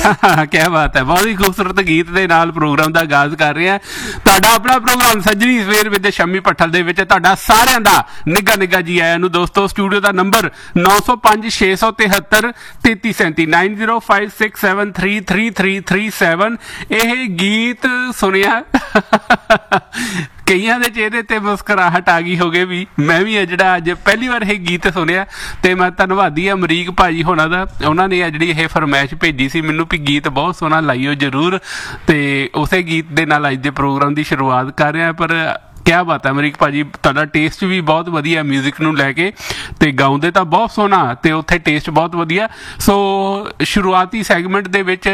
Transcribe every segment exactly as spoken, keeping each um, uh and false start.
ਕਿਆ ਬਾਤ ਹੈ, ਬਹੁਤ ਹੀ ਖੂਬਸੂਰਤ ਗੀਤ ਦੇ ਨਾਲ ਪ੍ਰੋਗਰਾਮ ਦਾ ਆਗਾਜ਼ ਕਰ ਰਹੇ ਹਾਂ। ਤੁਹਾਡਾ ਆਪਣਾ ਪ੍ਰੋਗਰਾਮ ਸੱਜਣੀ ਸਵੇਰ ਵਿੱਚ ਸ਼ੰਮੀ ਭੱਠਲ ਦੇ ਵਿੱਚ ਤੁਹਾਡਾ ਸਾਰਿਆਂ ਦਾ ਨਿੱਘਾ ਨਿੱਘਾ ਜੀ ਆਇਆਂ ਨੂੰ। ਦੋਸਤੋ ਸਟੂਡੀਓ ਦਾ ਨੰਬਰ ਨੌ ਸੌ ਪੰਜ ਛੇ ਸੌ ਤਿਹੱਤਰ ਤੇਤੀ ਸੈਂਤੀ nine zero five six seven three three three three seven. ਇਹ ਗੀਤ ਸੁਣਿਆ ਕਈਆਂ ਦੇ ਚਿਹਰੇ ਤੇ ਮੁਸਕਰਾਹਟ ਆ ਗਈ ਹੋਗੇ ਵੀ। ਮੈਂ ਵੀ ਆ ਜਿਹੜਾ ਅੱਜ ਪਹਿਲੀ ਵਾਰ ਇਹ ਗੀਤ ਸੁਣਿਆ ਤੇ ਮੈਂ ਧੰਨਵਾਦੀ ਆ ਅਮਰੀਕ ਭਾਜੀ ਹੋਣਾ ਦਾ, ਉਹਨਾਂ ਨੇ ਆ ਜਿਹੜੀ ਇਹ ਫਰਮਾਇਸ਼ ਭੇਜੀ ਸੀ ਮੈਨੂੰ ਵੀ ਗੀਤ ਬਹੁਤ ਸੋਹਣਾ ਲਾਈਓ ਜ਼ਰੂਰ, ਤੇ ਉਸੇ ਗੀਤ ਦੇ ਨਾਲ ਅੱਜ ਦੇ ਪ੍ਰੋਗਰਾਮ ਦੀ ਸ਼ੁਰੂਆਤ ਕਰ ਰਿਹਾ। ਪਰ ਕਿਆ ਬਾਤ ਹੈ ਅਮਰੀਕ ਭਾਜੀ, ਤੁਹਾਡਾ ਟੇਸਟ ਵੀ ਬਹੁਤ ਵਧੀਆ ਮਿਊਜ਼ਿਕ ਨੂੰ ਲੈ ਕੇ, ਤੇ ਗਾਉਂਦੇ ਤਾਂ ਬਹੁਤ ਸੋਹਣਾ ਤੇ ਉੱਥੇ ਟੇਸਟ ਬਹੁਤ ਵਧੀਆ। ਸੋ ਸ਼ੁਰੂਆਤੀ ਸੈਗਮੈਂਟ ਦੇ ਵਿੱਚ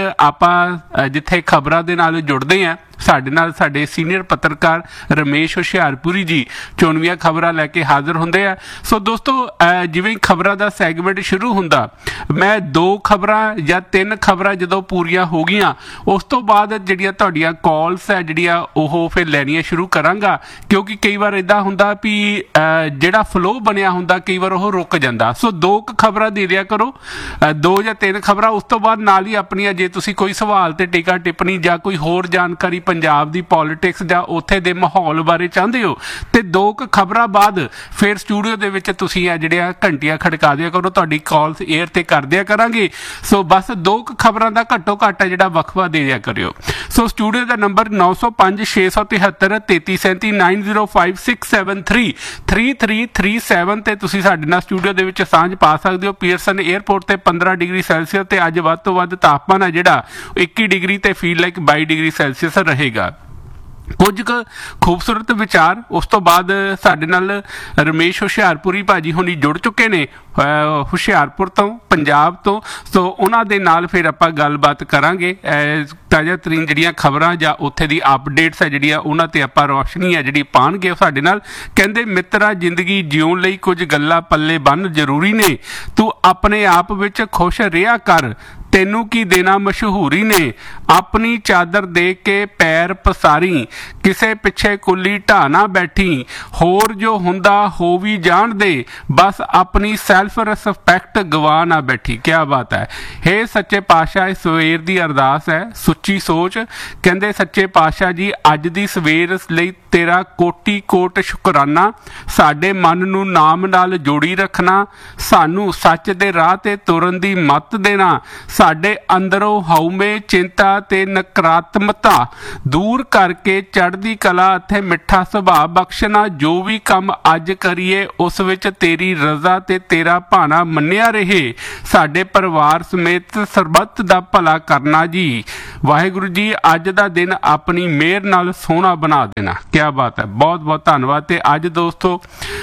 ਆਪਾਂ ਜਿੱਥੇ ਖਬਰਾਂ ਦੇ ਨਾਲ ਜੁੜਦੇ ਹਾਂ, ਸਾਡੇ ਨਾਲ ਸਾਡੇ ਸੀਨੀਅਰ ਪੱਤਰਕਾਰ ਰਮੇਸ਼ ਹੁਸ਼ਿਆਰਪੁਰੀ ਜੀ ਚੋਣਵੀਆਂ ਖਬਰਾਂ ਲੈ ਕੇ ਹਾਜ਼ਰ ਹੁੰਦੇ ਆ। ਸੋ ਦੋਸਤੋ ਜਿਵੇਂ ਖਬਰਾਂ ਦਾ ਸੈਗਮੈਂਟ ਸ਼ੁਰੂ ਹੁੰਦਾ, ਮੈਂ ਦੋ ਖਬਰਾਂ ਜਾਂ ਤਿੰਨ ਖਬਰਾਂ ਜਦੋਂ ਪੂਰੀਆਂ ਹੋ ਗਈਆਂ ਉਸ ਤੋਂ ਬਾਅਦ ਜਿਹੜੀਆਂ ਤੁਹਾਡੀਆਂ ਕਾਲਸ ਹੈ ਜਿਹੜੀਆਂ ਉਹ ਫਿਰ ਲੈਣੀਆਂ ਸ਼ੁਰੂ ਕਰਾਂਗਾ, ਕਿਉਂਕਿ ਕਈ ਵਾਰ ਇੱਦਾਂ ਹੁੰਦਾ ਵੀ ਜਿਹੜਾ ਫਲੋ ਬਣਿਆ ਹੁੰਦਾ ਕਈ ਵਾਰ ਉਹ ਰੁਕ ਜਾਂਦਾ। ਸੋ ਦੋ ਕੁ ਖਬਰਾਂ ਦੇ ਦਿਆ ਕਰੋ, ਦੋ ਜਾਂ ਤਿੰਨ ਖਬਰਾਂ, ਉਸ ਤੋਂ ਬਾਅਦ ਨਾਲ ਹੀ ਆਪਣੀਆਂ ਜੇ ਤੁਸੀਂ ਕੋਈ ਸਵਾਲ ਤੇ ਟੀਕਾ ਟਿੱਪਣੀ ਜਾਂ ਕੋਈ ਹੋਰ ਜਾਣਕਾਰੀ ਪੰਜਾਬ ਦੀ ਪੋਲੀਟਿਕਸ ਜਾਂ ਉੱਥੇ ਦੇ ਮਾਹੌਲ ਬਾਰੇ ਚਾਹੁੰਦੇ ਹੋ ਤੇ ਦੋ ਕੁ ਖਬਰਾਂ ਬਾਅਦ ਫਿਰ ਸਟੂਡੀਓ ਦੇ ਵਿੱਚ ਤੁਸੀਂ ਆ ਜਿਹੜੀਆਂ ਘੰਟੀਆਂ ਖੜਕਾ ਦਿਆ ਕਰੋ, ਤੁਹਾਡੀ ਕਾਲਸ ਏਅਰ ਤੇ ਕਰ ਦਿਆ ਕਰਾਂਗੇ। ਸੋ ਬਸ ਦੋ ਕੁ ਖਬਰਾਂ ਦਾ ਘੱਟੋ ਘੱਟ ਜਿਹੜਾ ਵਕਫਾ ਦੇ ਦਿਆ ਕਰਿਓ। ਸੋ ਸਟੂਡੀਓ ਦਾ ਨੰਬਰ ਨੌ ਸੌ ਪੰਜ ਛੇ ਸੌ ਤਿਹੱਤਰ ਤੇਤੀ ਸੈਂਤੀ nine zero five six seven three three three three seven ਤੇ ਤੁਸੀਂ ਸਾਡੇ ਨਾਲ ਸਟੂਡੀਓ ਦੇ ਵਿੱਚ ਸਾਂਝ ਪਾ ਸਕਦੇ ਹੋ। ਪੀਅਰਸਨ ਏਅਰਪੋਰਟ ਤੇ ਪੰਦਰਾਂ ਡਿਗਰੀ ਸੈਲਸੀਅਸ ਤੇ ਅੱਜ ਵੱਧ ਤੋਂ ਵੱਧ ਤਾਪਮਾਨ ਹੈ ਜਿਹੜਾ ਇੱਕੀ ਡਿਗਰੀ ਤੇ ਫੀਲ ਲਾਈਕ ਬਾਈ ਡਿਗਰੀ ਸੈਲਸੀਅਸ ਰਹੇਗਾ। ਕੁਝ ਕੁ ਖੂਬਸੂਰਤ ਵਿਚਾਰ, ਉਸ ਤੋਂ ਬਾਅਦ ਸਾਡੇ ਨਾਲ ਰਮੇਸ਼ ਹੁਸ਼ਿਆਰਪੁਰੀ ਭਾਜੀ ਹੁਣੀ ਜੁੜ ਚੁੱਕੇ ਨੇ ਹੁਸ਼ਿਆਰਪੁਰ ਤੋਂ, ਪੰਜਾਬ ਤੋਂ। ਸੋ ਉਹਨਾਂ ਦੇ ਨਾਲ ਫਿਰ ਆਪਾਂ ਗੱਲਬਾਤ ਕਰਾਂਗੇ, ਤਾਜ਼ਾ ਤਰੀਨ ਜਿਹੜੀਆਂ ਖਬਰਾਂ ਜਾਂ ਉੱਥੇ ਦੀ ਅਪਡੇਟਸ ਹੈ ਜਿਹੜੀਆਂ ਉਹਨਾਂ ਤੇ ਆਪਾਂ ਰੌਸ਼ਨੀ ਹੈ ਜਿਹੜੀ ਪਾਉਣਗੇ ਸਾਡੇ ਨਾਲ। ਕਹਿੰਦੇ ਮਿੱਤਰਾ ਜ਼ਿੰਦਗੀ ਜਿਉਣ ਲਈ ਕੁਝ ਗੱਲਾਂ ਪੱਲੇ ਬੰਨ੍ਹ ਜ਼ਰੂਰੀ ਨੇ, ਤੂੰ ਆਪਣੇ ਆਪ ਵਿੱਚ ਖੁਸ਼ ਰਿਹਾ ਕਰ, ਤੈਨੂੰ ਕੀ ਦੇਣਾ ਮਸ਼ਹੂਰੀ ਨੇ, ਆਪਣੀ ਚਾਦਰ ਦੇ ਕੇ ਪੈਰ ਪਸਾਰੀ, ਕਿਸੇ ਪਿੱਛੇ ਕੁੱਲੀ ਢਾਣਾ ਬੈਠੀ, ਹੋਰ ਜੋ ਹੁੰਦਾ ਹੋ ਵੀ ਜਾਣ ਦੇ, ਬਸ ਆਪਣੀ ਸੈਲਫ ਰਿਸਪੈਕਟ ਗਵਾ ਨਾ ਬੈਠੀ। ਕਿਆ ਬਾਤ ਹੈ। ਹੇ ਸੱਚੇ ਪਾਤਸ਼ਾਹ, ਸਵੇਰ ਦੀ ਅਰਦਾਸ ਹੈ ਸੁੱਚੀ ਸੋਚ। ਕਹਿੰਦੇ ਸੱਚੇ ਪਾਤਸ਼ਾਹ ਜੀ ਅੱਜ ਦੀ ਸਵੇਰ ਲਈ ਤੇਰਾ ਕੋਟੀ ਕੋਟ ਸ਼ੁਕਰਾਨਾ, ਸਾਡੇ ਮਨ ਨੂੰ ਨਾਮ ਨਾਲ ਜੋੜੀ ਰੱਖਣਾ, ਸਾਨੂੰ ਸੱਚ ਦੇ ਰਾਹ ਤੇ ਤੁਰਨ ਦੀ ਮੱਤ ਦੇਣਾ, ਸਾਡੇ ਅੰਦਰੋਂ ਹਉਮੈ ਚਿੰਤਾ ਤੇ ਨਕਾਰਾਤਮਕਤਾ ਦੂਰ ਕਰਕੇ ਚੜ੍ਹਦੀ ਕਲਾ ਅਤੇ ਮਿੱਠਾ ਸੁਭਾਅ ਬਖਸ਼ਣਾ। ਜੋ ਵੀ ਕੰਮ ਅੱਜ ਕਰੀਏ ਉਸ ਵਿੱਚ ਤੇਰੀ ਰਜ਼ਾ ਤੇ ਤੇਰਾ ਭਾਣਾ ਮੰਨਿਆ ਰਹੇ, ਸਾਡੇ ਪਰਿਵਾਰ ਸਮੇਤ ਸਰਬੱਤ ਦਾ ਭਲਾ ਕਰਨਾ ਜੀ। ਵਾਹਿਗੁਰੂ ਜੀ ਅੱਜ ਦਾ ਦਿਨ ਆਪਣੀ ਮਿਹਰ ਨਾਲ ਸੋਹਣਾ ਬਣਾ ਦੇਣਾ। ਕਿਆ ਬਾਤ ਹੈ, ਬਹੁਤ ਬਹੁਤ ਧੰਨਵਾਦ। ਤੇ ਅੱਜ ਦੋਸਤੋ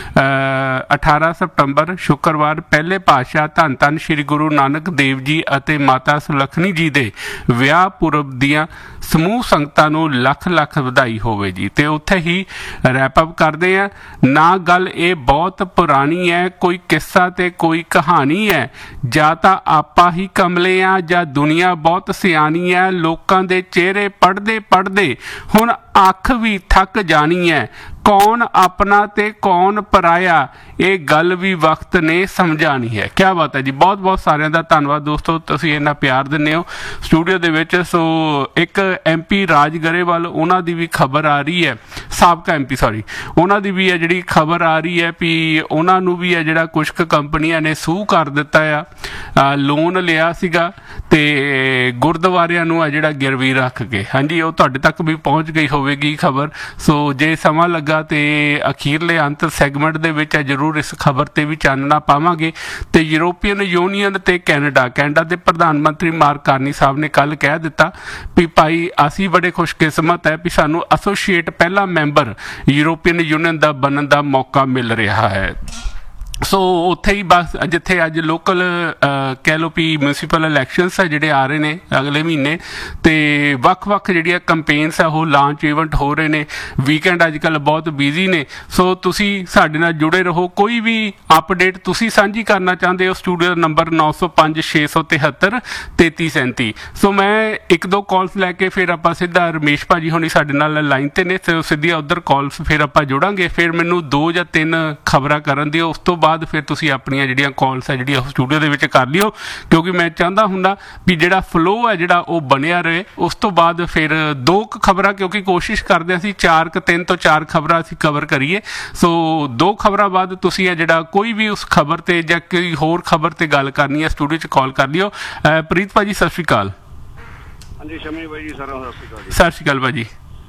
ਅਠਾਰਾਂ ਸਤੰਬਰ ਸ਼ੁੱਕਰਵਾਰ ਪਹਿਲੇ ਪਾਤਸ਼ਾਹ ਧੰਨ ਧੰਨ ਸ਼੍ਰੀ ਗੁਰੂ ਨਾਨਕ ਦੇਵ ਜੀ ਅਤੇ ਮਾਤਾ ਸੁਲੱਖਣੀ ਜੀ ਦੇ ਵਿਆਹ ਪੁਰਬ ਦੀਆਂ ਸਮੂਹ ਸੰਗਤਾਂ ਨੂੰ ਲੱਖ ਲੱਖ ਵਧਾਈ ਹੋਵੇ ਜੀ। ਤੇ ਉੱਥੇ ਹੀ ਰੈਪ ਅਪ ਕਰਦੇ ਆ ਨਾ, ਗੱਲ ਇਹ ਬਹੁਤ ਪੁਰਾਣੀ ਹੈ, ਕੋਈ ਕਿੱਸਾ ਤੇ ਕੋਈ ਕਹਾਣੀ ਹੈ, ਜਾਂ ਤਾਂ ਆਪਾਂ ਹੀ ਕਮਲੇ ਆ ਜਾਂ ਦੁਨੀਆ ਬਹੁਤ ਸਿਆਣੀ ਹੈ, ਲੋਕਾਂ ਦੇ ਚਿਹਰੇ ਪੜ੍ਹਦੇ ਪੜ੍ਹਦੇ ਹੁਣ ਅੱਖ ਵੀ ਥੱਕ ਜਾਣੀ ਹੈ, ਕੌਣ ਆਪਣਾ ਤੇ ਕੌਣ ਪਰਾਇਆ, ਇਹ ਗੱਲ ਵੀ ਵਕਤ ਨੇ ਸਮਝਾਣੀ ਹੈ। ਕਿਆ ਬਾਤ ਹੈ ਜੀ, ਬਹੁਤ ਬਹੁਤ ਸਾਰਿਆਂ ਦਾ ਧੰਨਵਾਦ ਦੋਸਤੋ, ਤੁਸੀਂ ਇੰਨਾ ਪਿਆਰ ਦਿੰਦੇ ਹੋ ਸਟੂਡੀਓ ਦੇ ਵਿੱਚ। ਸੋ ਇੱਕ ਐਮ ਪੀ ਰਾਜ ਗਰੇਵਾਲ, ਉਹਨਾਂ ਦੀ ਵੀ ਖਬਰ ਆ ਰਹੀ ਹੈ, ਸਾਬਕਾ ਐਮ ਪੀ ਸੌਰੀ, ਉਹਨਾਂ ਦੀ ਵੀ ਹੈ ਜਿਹੜੀ ਖਬਰ ਆ ਰਹੀ ਹੈ ਵੀ ਉਹਨਾਂ ਨੂੰ ਵੀ ਹੈ ਜਿਹੜਾ ਕੁਛ ਕੁ ਕੰਪਨੀਆਂ ਨੇ ਸੂਹ ਕਰ ਦਿੱਤਾ ਆ, ਲੋਨ ਲਿਆ ਸੀਗਾ ਤੇ ਗੁਰਦੁਆਰਿਆਂ ਨੂੰ ਆ ਜਿਹੜਾ ਗਿਰਵੀ ਰੱਖ ਕੇ। ਹਾਂਜੀ, ਉਹ ਤੁਹਾਡੇ ਤੱਕ ਵੀ ਪਹੁੰਚ ਗਈ ਹੋਵੇਗੀ ਖਬਰ। ਸੋ ਜੇ ਸਮਾਂ ਲੱਗਾ ਤੇ ਅਖੀਰਲੇ ਅੰਤ ਸੈਗਮੈਂਟ ਦੇ ਵਿੱਚ ਜ਼ਰੂਰ ਇਸ ਖਬਰ ਤੇ ਵੀ ਚਾਨਣਾ ਪਾਵਾਂਗੇ। ਤੇ ਯੂਰੋਪੀਅਨ ਯੂਨੀਅਨ ਤੇ ਕੈਨੇਡਾ ਕੈਨੇਡਾ ਦੇ ਪ੍ਰਧਾਨ ਮੰਤਰੀ ਮਾਰਕ ਕਾਰਨੀ ਸਾਹਿਬ ਨੇ ਕੱਲ੍ਹ ਕਹਿ ਦਿੱਤਾ ਵੀ ਭਾਈ ਅਸੀਂ ਬੜੇ ਖੁਸ਼ਕਿਸਮਤ ਹੈ ਵੀ ਸਾਨੂੰ ਐਸੋਸੀਏਟ ਪਹਿਲਾ ਮੈਂਬਰ ਯੂਰੋਪੀਅਨ ਯੂਨੀਅਨ ਦਾ ਬਣਨ ਦਾ ਮੌਕਾ ਮਿਲ ਰਿਹਾ ਹੈ। ਸੋ ਉੱਥੇ ਹੀ ਬਸ ਜਿੱਥੇ ਅੱਜ ਲੋਕਲ ਕਹਿ ਲਓ ਵੀ ਮਿਊਨਸੀਪਲ ਇਲੈਕਸ਼ਨਸ ਹੈ ਜਿਹੜੇ ਆ ਰਹੇ ਨੇ ਅਗਲੇ ਮਹੀਨੇ, ਤੇ ਵੱਖ ਵੱਖ ਜਿਹੜੀਆਂ ਕੰਪੇਨਸ ਆ ਉਹ ਲਾਂਚ ਇਵੈਂਟ ਹੋ ਰਹੇ ਨੇ। ਵੀਕਐਂਡ ਅੱਜ ਕੱਲ੍ਹ ਬਹੁਤ ਬਿਜ਼ੀ ਨੇ, ਸੋ ਤੁਸੀਂ ਸਾਡੇ ਨਾਲ ਜੁੜੇ ਰਹੋ। ਕੋਈ ਵੀ ਅਪਡੇਟ ਤੁਸੀਂ ਸਾਂਝੀ ਕਰਨਾ ਚਾਹੁੰਦੇ ਹੋ, ਸਟੂਡੀਓ ਦਾ ਨੰਬਰ ਨੌ ਸੌ ਪੰਜ ਛੇ ਸੌ ਤਿਹੱਤਰ ਤੇਤੀ ਸੈਂਤੀ। ਸੋ ਮੈਂ ਇੱਕ ਦੋ ਕਾਲਸ ਲੈ ਕੇ ਫਿਰ ਆਪਾਂ ਸਿੱਧਾ ਰਮੇਸ਼ ਭਾਜੀ ਹੋਣੀ ਸਾਡੇ ਨਾਲ ਲਾਈਨ 'ਤੇ ਨੇ, ਸਿੱਧੀਆਂ ਉੱਧਰ ਕਾਲਸ ਫਿਰ ਆਪਾਂ ਜੁੜਾਂਗੇ। ਫਿਰ ਮੈਨੂੰ ਦੋ ਜਾਂ ਤਿੰਨ ਖਬਰਾਂ ਕਰਨ ਦਿਓ, ਉਸ ਤੋਂ ਬਾਅਦ ਫਿਰ ਤੁਸੀਂ ਆਪਣੀਆਂ ਜਿਹੜੀਆਂ ਕਾਲਸ ਹੈ ਜਿਹੜੀਆਂ ਸਟੂਡੀਓ ਦੇ ਵਿੱਚ ਕਰ ਲਿਓ, ਕਿਉਂਕਿ ਮੈਂ ਚਾਹੁੰਦਾ ਹੁੰਦਾ ਵੀ ਜਿਹੜਾ ਫਲੋ ਹੈ ਜਿਹੜਾ ਉਹ ਬਣਿਆ ਰਹੇ। ਉਸ ਤੋਂ ਬਾਅਦ ਫਿਰ ਦੋ ਕੁ ਖਬਰਾਂ, ਕਿਉਂਕਿ ਕੋਸ਼ਿਸ਼ ਕਰਦੇ ਅਸੀਂ ਚਾਰ ਕੁ ਤਿੰਨ ਤੋਂ ਚਾਰ ਖਬਰਾਂ ਅਸੀਂ ਕਵਰ ਕਰੀਏ। ਸੋ ਦੋ ਖਬਰਾਂ ਬਾਅਦ ਤੁਸੀਂ ਹੈ ਜਿਹੜਾ ਕੋਈ ਵੀ ਉਸ ਖਬਰ ਤੇ ਜਾਂ ਕੋਈ ਹੋਰ ਖਬਰ ਤੇ ਗੱਲ ਕਰਨੀ ਹੈ ਸਟੂਡੀਓ 'ਚ ਕਾਲ ਕਰ ਲਿਓ। ਪ੍ਰੀਤ ਭਾਜੀ ਸਤਿ ਸ਼੍ਰੀ ਅਕਾਲ। ਹਾਂਜੀ ਸ਼ਮੀ ਬਾਈ ਜੀ, ਸਾਰਿਆਂ ਨੂੰ ਸਤਿ ਸ਼੍ਰੀ ਅਕਾਲ ਜੀ। ਸਤਿ ਸ਼੍ਰੀ ਅਕਾਲ ਭਾਜੀ।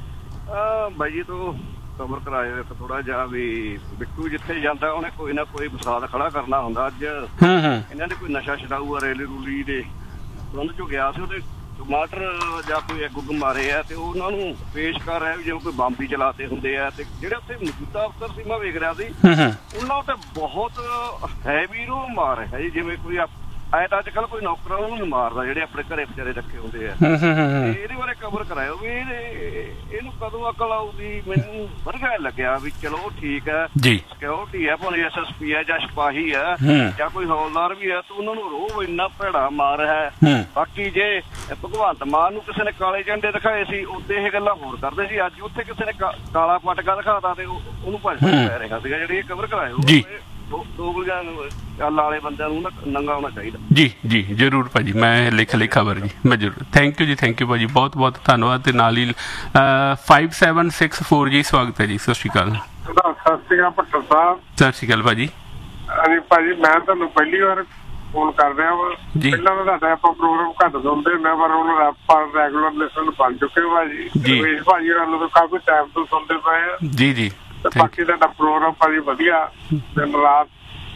ਬਾਈ ਜੀ ਤੋਂ ਕਵਰ ਕਰਾਇਆ ਇੱਕ ਥੋੜਾ ਜਿਹਾ ਵੀ ਬਿੱਟੂ ਜਿੱਥੇ ਜਾਂਦਾ ਉਹਨੇ ਕੋਈ ਨਾ ਕੋਈ ਫਸਾਦ ਖੜਾ ਕਰਨਾ ਹੁੰਦਾ। ਅੱਜ ਇਹਨਾਂ ਦੇ ਕੋਈ ਨਸ਼ਾ ਛਡਾਊ ਆ ਰੈਲੀ ਰੂਲੀ ਦੇ ਸੰਬੰਧ ਚੋਂ ਗਿਆ ਸੀ, ਉਹਦੇ ਟਮਾਟਰ ਜਾਂ ਕੋਈ ਐਗ ਉਗ ਮਾਰੇ ਆ ਤੇ ਉਹਨਾਂ ਨੂੰ ਪੇਸ਼ ਕਰ ਰਿਹਾ ਵੀ ਜਿਵੇਂ ਕੋਈ ਬੰਬ ਹੀ ਚਲਾਤੇ ਹੁੰਦੇ ਆ। ਤੇ ਜਿਹੜੇ ਉੱਥੇ ਮੌਜੂਦਾ ਅਫਸਰ ਸੀ, ਮੈਂ ਵੇਖ ਰਿਹਾ ਸੀ, ਉਹਨਾਂ ਤੇ ਬਹੁਤ ਹੈਵੀ ਨੂੰ ਮਾਰ ਰਿਹਾ ਜੀ। ਜਿਵੇਂ ਕੋਈ ਐ ਤਾਂ ਅੱਜ ਕੱਲ ਕੋਈ ਨੌਕਰਾਂ ਉਹਨੂੰ ਨੀ ਮਾਰਦਾ ਜਿਹੜੇ ਆਪਣੇ ਘਰੇ ਵਿਚਾਰੇ ਰੱਖੇ ਹੁੰਦੇ ਆ। ਇਹਦੇ ਬਾਰੇ ਕਵਰ ਕਰਾਇਓ ਵੀ ਇਹਨੂੰ ਕਦੋਂ ਅਕਲ ਆਊਗੀ। ਮੈਨੂੰ ਵਧੀਆ ਲੱਗਿਆ ਵੀ ਚਲੋ ਠੀਕ ਹੈ, ਸਿਕਿਉਰਿਟੀ ਹੈ, ਭਾਵੇਂ ਐਸ ਐਸ ਪੀ ਹੈ ਜਾਂ ਸਿਪਾਹੀ ਹੈ ਜਾਂ ਕੋਈ ਹੌਲਦਾਰ ਵੀ ਹੈ, ਤਾਂ ਉਹਨਾਂ ਨੂੰ ਰੋਹ ਇੰਨਾ ਭੈੜਾ ਮਾਰ ਹੈ। ਬਾਕੀ ਜੇ ਭਗਵੰਤ ਮਾਨ ਨੂੰ ਕਿਸੇ ਨੇ ਕਾਲੇ ਝੰਡੇ ਦਿਖਾਏ ਸੀ, ਉੱਤੇ ਇਹ ਗੱਲਾਂ ਹੋਰ ਕਰਦੇ ਸੀ। ਅੱਜ ਉੱਥੇ ਕਿਸੇ ਨੇ ਕਾਲਾ ਪਟਕਾ ਦਿਖਾਤਾ ਤੇ ਉਹਨੂੰ ਭੱਜ ਪੈ ਰਿਹਾ ਸੀਗਾ। ਜਿਹੜੀ ਇਹ ਕਵਰ ਕਰਾਇਓ ਦੋਗਲੀਆਂ ਗੱਲ ਵਾਲੇ ਬੰਦਿਆਂ ਨੂੰ ਨੰਗਾ ਹੋਣਾ ਚਾਹੀਦਾ। ਜੀ ਜੀ ਜ਼ਰੂਰ ਭਾਜੀ, ਮੈਂ ਲਿਖ ਲਈ ਖਬਰ ਜੀ, ਮੈਂ ਜ਼ਰੂਰ। ਥੈਂਕ ਯੂ ਜੀ, ਥੈਂਕ ਯੂ ਭਾਜੀ, ਬਹੁਤ ਬਹੁਤ ਧੰਨਵਾਦ। ਤੇ ਨਾਲ ਹੀ five seven six four G ਸਵਾਗਤ ਹੈ ਜੀ। ਸਤਿ ਸ਼੍ਰੀ ਅਕਾਲ। ਸਤਿ ਸ਼੍ਰੀ ਅਕਾਲ ਭੱਟਰ ਸਾਹਿਬ। ਸਤਿ ਸ਼੍ਰੀ ਅਕਾਲ ਭਾਜੀ। ਹਾਂਜੀ ਭਾਜੀ, ਮੈਂ ਤੁਹਾਨੂੰ ਪਹਿਲੀ ਵਾਰ ਫੋਨ ਕਰ ਰਿਹਾ ਵਾ। ਪਹਿਲਾਂ ਤਾਂ ਤੁਹਾਡਾ ਆਪਾਂ ਪ੍ਰੋਗਰਾਮ ਘੱਟ ਸੁਣਦੇ ਹੁੰਦੇ, ਪਰ ਹੁਣ ਆਪਾਂ ਰੈਗੂਲਰ ਲਿਸਨ ਬਣ ਚੁੱਕੇ ਭਾਜੀ। ਰਮੇਸ਼ ਭਾਜੀ ਉਹਨਾਂ ਤੋਂ ਕਾਫੀ ਟਾਈਮ ਤੋਂ ਸੁਣਦੇ ਪਏ ਆ ਜੀ ਜੀ। ਬਾਕੀ ਤੁਹਾਡਾ ਪ੍ਰੋਗਰਾਮ ਭਾਜੀ ਵਧੀਆ, ਦਿਨ ਰਾਤ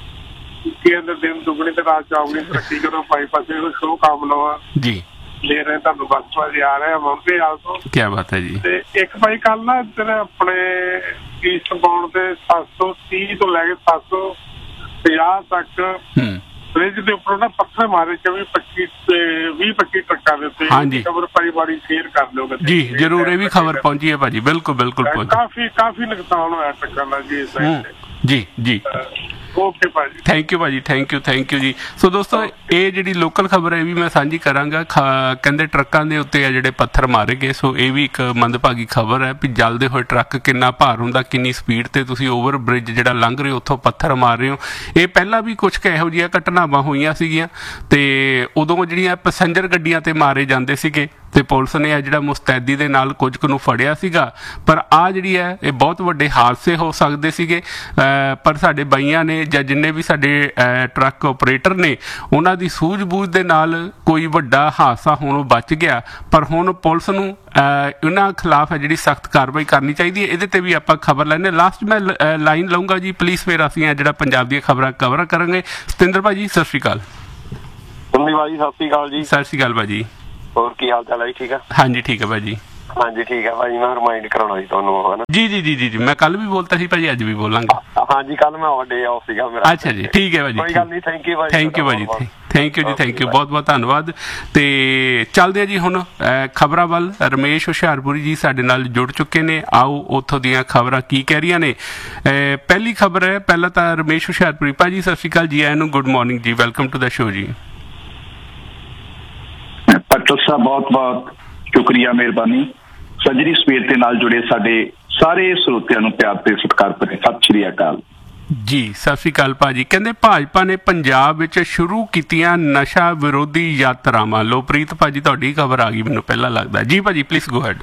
ਕਹਿੰਦੇ ਦਿਨ ਦੁਗਣੀ ਤੇ ਰਾਤ ਚੌਗਣੀ ਤਰੱਕੀ ਕਰੋ ਭਾਈ, ਪਾਸੇ ਸ਼ੋਅ ਕੰਮ ਲਵਾ ਜੀ ਲੈ ਰਹੇ ਤੁਹਾਨੂੰ ਬਸ ਭਾਜੀ ਆ ਰਹੇ ਮੁੰਡੇ ਆਲ ਤੋਂ। ਕੀ ਬਾਤ ਹੈ ਜੀ। ਤੇ ਇੱਕ ਭਾਈ ਕੱਲ ਨਾ ਇੱਧਰ ਆਪਣੇ ਈਸਟ ਬਾਉਂਡ ਦੇ ਸੱਤ ਸੌ ਤੀਹ ਤੋਂ ਲੈ ਕੇ ਸੱਤ ਸੌ ਪੰਜਾਹ ਤੱਕ ਬ੍ਰਿਜ ਦੇ ਉੱਪਰ ਨਾ ਪੱਥਰ ਮਾਰੇ ਚੌਵੀ ਪੱਚੀ ਵੀਹ ਪੱਚੀ ਟਰੱਕਾਂ ਦੇ ਉੱਤੇ। ਖਬਰ ਭਾਈ ਬੜੀ ਸ਼ੇਅਰ ਕਰ ਦਿਓ ਜੀ ਜ਼ਰੂਰ, ਇਹ ਵੀ ਖਬਰ ਪਹੁੰਚੀ ਹੈ ਭਾਜੀ। ਬਿਲਕੁਲ ਬਿਲਕੁਲ, ਕਾਫੀ ਕਾਫੀ ਨੁਕਸਾਨ ਹੋਇਆ ਟਰੱਕਾਂ ਦਾ ਜੀ ਇਸ ਸਾਈਡ ਤੇ। ਜੀ ਜੀ ਓਕੇ ਭਾਜੀ, ਥੈਂਕ ਯੂ ਭਾਜੀ, ਥੈਂਕ ਯੂ ਥੈਂਕ ਯੂ ਜੀ। ਸੋ ਦੋਸਤੋ, ਇਹ ਜਿਹੜੀ ਲੋਕਲ ਖਬਰ ਹੈ ਵੀ ਮੈਂ ਸਾਂਝੀ ਕਰਾਂਗਾ। ਕਹਿੰਦੇ ਟਰੱਕਾਂ ਦੇ ਉੱਤੇ ਆ ਜਿਹੜੇ ਪੱਥਰ ਮਾਰੇ ਗਏ। ਸੋ ਇਹ ਵੀ ਇੱਕ ਮੰਦਭਾਗੀ ਖਬਰ ਹੈ ਵੀ ਜਲਦੇ ਹੋਏ ਟਰੱਕ ਕਿੰਨਾ ਭਾਰ ਹੁੰਦਾ, ਕਿੰਨੀ ਸਪੀਡ ਤੇ ਤੁਸੀਂ ਓਵਰ ਬ੍ਰਿਜ ਜਿਹੜਾ ਲੰਘ ਰਹੇ ਹੋ ਉੱਥੋਂ ਪੱਥਰ ਮਾਰ ਰਹੇ ਹੋ। ਇਹ ਪਹਿਲਾਂ ਵੀ ਕੁਛ ਕੁ ਇਹੋ ਜਿਹੀਆਂ ਘਟਨਾਵਾਂ ਹੋਈਆਂ ਸੀਗੀਆਂ ਤੇ ਉਦੋਂ ਜਿਹੜੀਆਂ ਪੈਸੰਜਰ ਗੱਡੀਆਂ ਤੇ ਮਾਰੇ ਜਾਂਦੇ ਸੀਗੇ ਤੇ ਪੁਲਿਸ ਨੇ ਆ ਜਿਹੜਾ ਮੁਸਤੈਦੀ ਦੇ ਨਾਲ ਕੁਝ ਕੁ ਨੂੰ ਫੜਿਆ ਸੀਗਾ। ਪਰ ਆ ਜਿਹੜੀ ਹੈ ਇਹ ਬਹੁਤ ਵੱਡੇ ਹਾਦਸੇ ਹੋ ਸਕਦੇ ਸੀਗੇ। ਪਰ ਸਾਡੇ ਬਾਈਆਂ ਨੇ ਜਾਂ ਜਿੰਨੇ ਵੀ ਸਾਡੇ ਟਰੱਕ ਆਪਰੇਟਰ ਨੇ ਉਹਨਾਂ ਦੀ ਸੂਝ-ਬੂਝ ਦੇ ਨਾਲ ਕੋਈ ਵੱਡਾ ਹਾਦਸਾ ਹੋਣੋਂ ਬਚ ਗਿਆ। ਪਰ ਹੁਣ ਪੁਲਿਸ ਨੂੰ ਇਹਨਾਂ ਖਿਲਾਫ ਹੈ ਜਿਹੜੀ ਸਖਤ ਕਾਰਵਾਈ ਕਰਨੀ ਚਾਹੀਦੀ ਹੈ। ਇਹਦੇ ਤੇ ਵੀ ਆਪਾਂ ਖਬਰ ਲੈਣੇ। ਲਾਸਟ ਮੈਂ ਲਾਈਨ ਲਊਂਗਾ ਜੀ ਪਲੀਜ਼, ਫਿਰ ਅਸੀਂ ਆ ਜਿਹੜਾ ਪੰਜਾਬ ਦੀਆਂ ਖਬਰਾਂ ਕਵਰ ਕਰਾਂਗੇ। ਸਤਿੰਦਰ ਭਾਜੀ ਸਤਿ ਸ਼੍ਰੀ ਅਕਾਲ। ਭਾਜੀ ਸਤਿ ਸ਼੍ਰੀ ਅਕਾਲ ਜੀ। ਸਤਿ ਸ਼੍ਰੀ ਅਕਾਲ ਭਾਜੀ, ਹੋਰ ਕੀ ਹਾਲ ਚਾਲ ਹੈ? ਠੀਕ ਆ? ਹਾਂਜੀ ਠੀਕ ਹੈ ਭਾਜੀ। ਹਾਂਜੀ ਠੀਕ ਹੈ ਭਾਜੀ, ਮੈਂ ਰਿਮਾਈਂਡ ਕਰਾਉਣਾ ਸੀ ਤੁਹਾਨੂੰ ਹਨਾ। ਜੀ ਜੀ ਜੀ ਜੀ ਮੈਂ ਕੱਲ ਵੀ ਬੋਲਤਾ ਸੀ ਭਾਜੀ, ਅੱਜ ਵੀ ਬੋਲਾਂਗਾ। ਹਾਂਜੀ ਕੱਲ ਮੈਂ ਡੇ ਆਫ ਸੀਗਾ ਮੇਰਾ। ਅੱਛਾ ਜੀ ਠੀਕ ਹੈ ਭਾਜੀ, ਕੋਈ ਗੱਲ ਨਹੀਂ। ਥੈਂਕ ਯੂ ਭਾਜੀ, ਥੈਂਕ ਯੂ ਭਾਜੀ, ਥੈਂਕ ਯੂ ਜੀ, ਥੈਂਕ ਯੂ, ਬਹੁਤ ਬਹੁਤ ਧੰਨਵਾਦ। ਤੇ ਚੱਲਦੇ ਆ ਜੀ ਹੁਣ ਖਬਰਾਂ ਵੱਲ। ਰਮੇਸ਼ ਹੁਸ਼ਿਆਰਪੁਰੀ ਜੀ ਸਾਡੇ ਨਾਲ ਜੁੜ ਚੁੱਕੇ ਨੇ। ਆਓ ਉੱਥੋਂ ਦੀਆਂ ਖਬਰਾਂ ਕੀ ਕਹਿ ਰਹੀਆਂ ਨੇ। ਪਹਿਲੀ ਖਬਰ ਹੈ, ਪਹਿਲਾਂ ਤਾਂ ਰਮੇਸ਼ ਹੁਸ਼ਿਆਰਪੁਰੀ ਭਾਜੀ ਸਤਿ ਸ਼੍ਰੀ ਅਕਾਲ ਜੀ, ਆਇਆਂ ਨੂੰ ਗੁੱਡ ਮਾਰਨਿੰਗ ਜੀ, ਵੈਲਕਮ ਟੂ ਦਾ ਸ਼ੋ ਜੀ। ਭੱਟਰ ਸਾਹਿਬ ਬਹੁਤ ਬਹੁਤ ਸ਼ੁਕਰੀਆ, ਮਿਹਰਬਾਨੀ। ਸੱਜਰੀ ਸਵੇਰ ਦੇ ਨਾਲ ਜੁੜੇ ਸਾਡੇ ਸਾਰੇ ਸਰੋਤਿਆਂ ਨੂੰ ਪਿਆਰ ਤੇ ਸਤਿਕਾਰ ਭਰੇ ਸਤਿ ਸ਼੍ਰੀ ਅਕਾਲ ਜੀ। ਸਤਿ ਸ਼੍ਰੀ ਅਕਾਲ ਭਾਜੀ। ਕਹਿੰਦੇ ਭਾਜਪਾ ਨੇ ਪੰਜਾਬ ਵਿੱਚ ਸ਼ੁਰੂ ਕੀਤੀਆਂ ਨਸ਼ਾ ਵਿਰੋਧੀ ਯਾਤਰਾਵਾਂ। ਲੋ ਪ੍ਰੀਤ ਭਾਜੀ ਤੁਹਾਡੀ ਖਬਰ ਆ ਗਈ ਮੈਨੂੰ ਪਹਿਲਾਂ ਲੱਗਦਾ ਜੀ। ਭਾਜੀ ਪਲੀਜ਼ ਗੋ ਹੈਡ।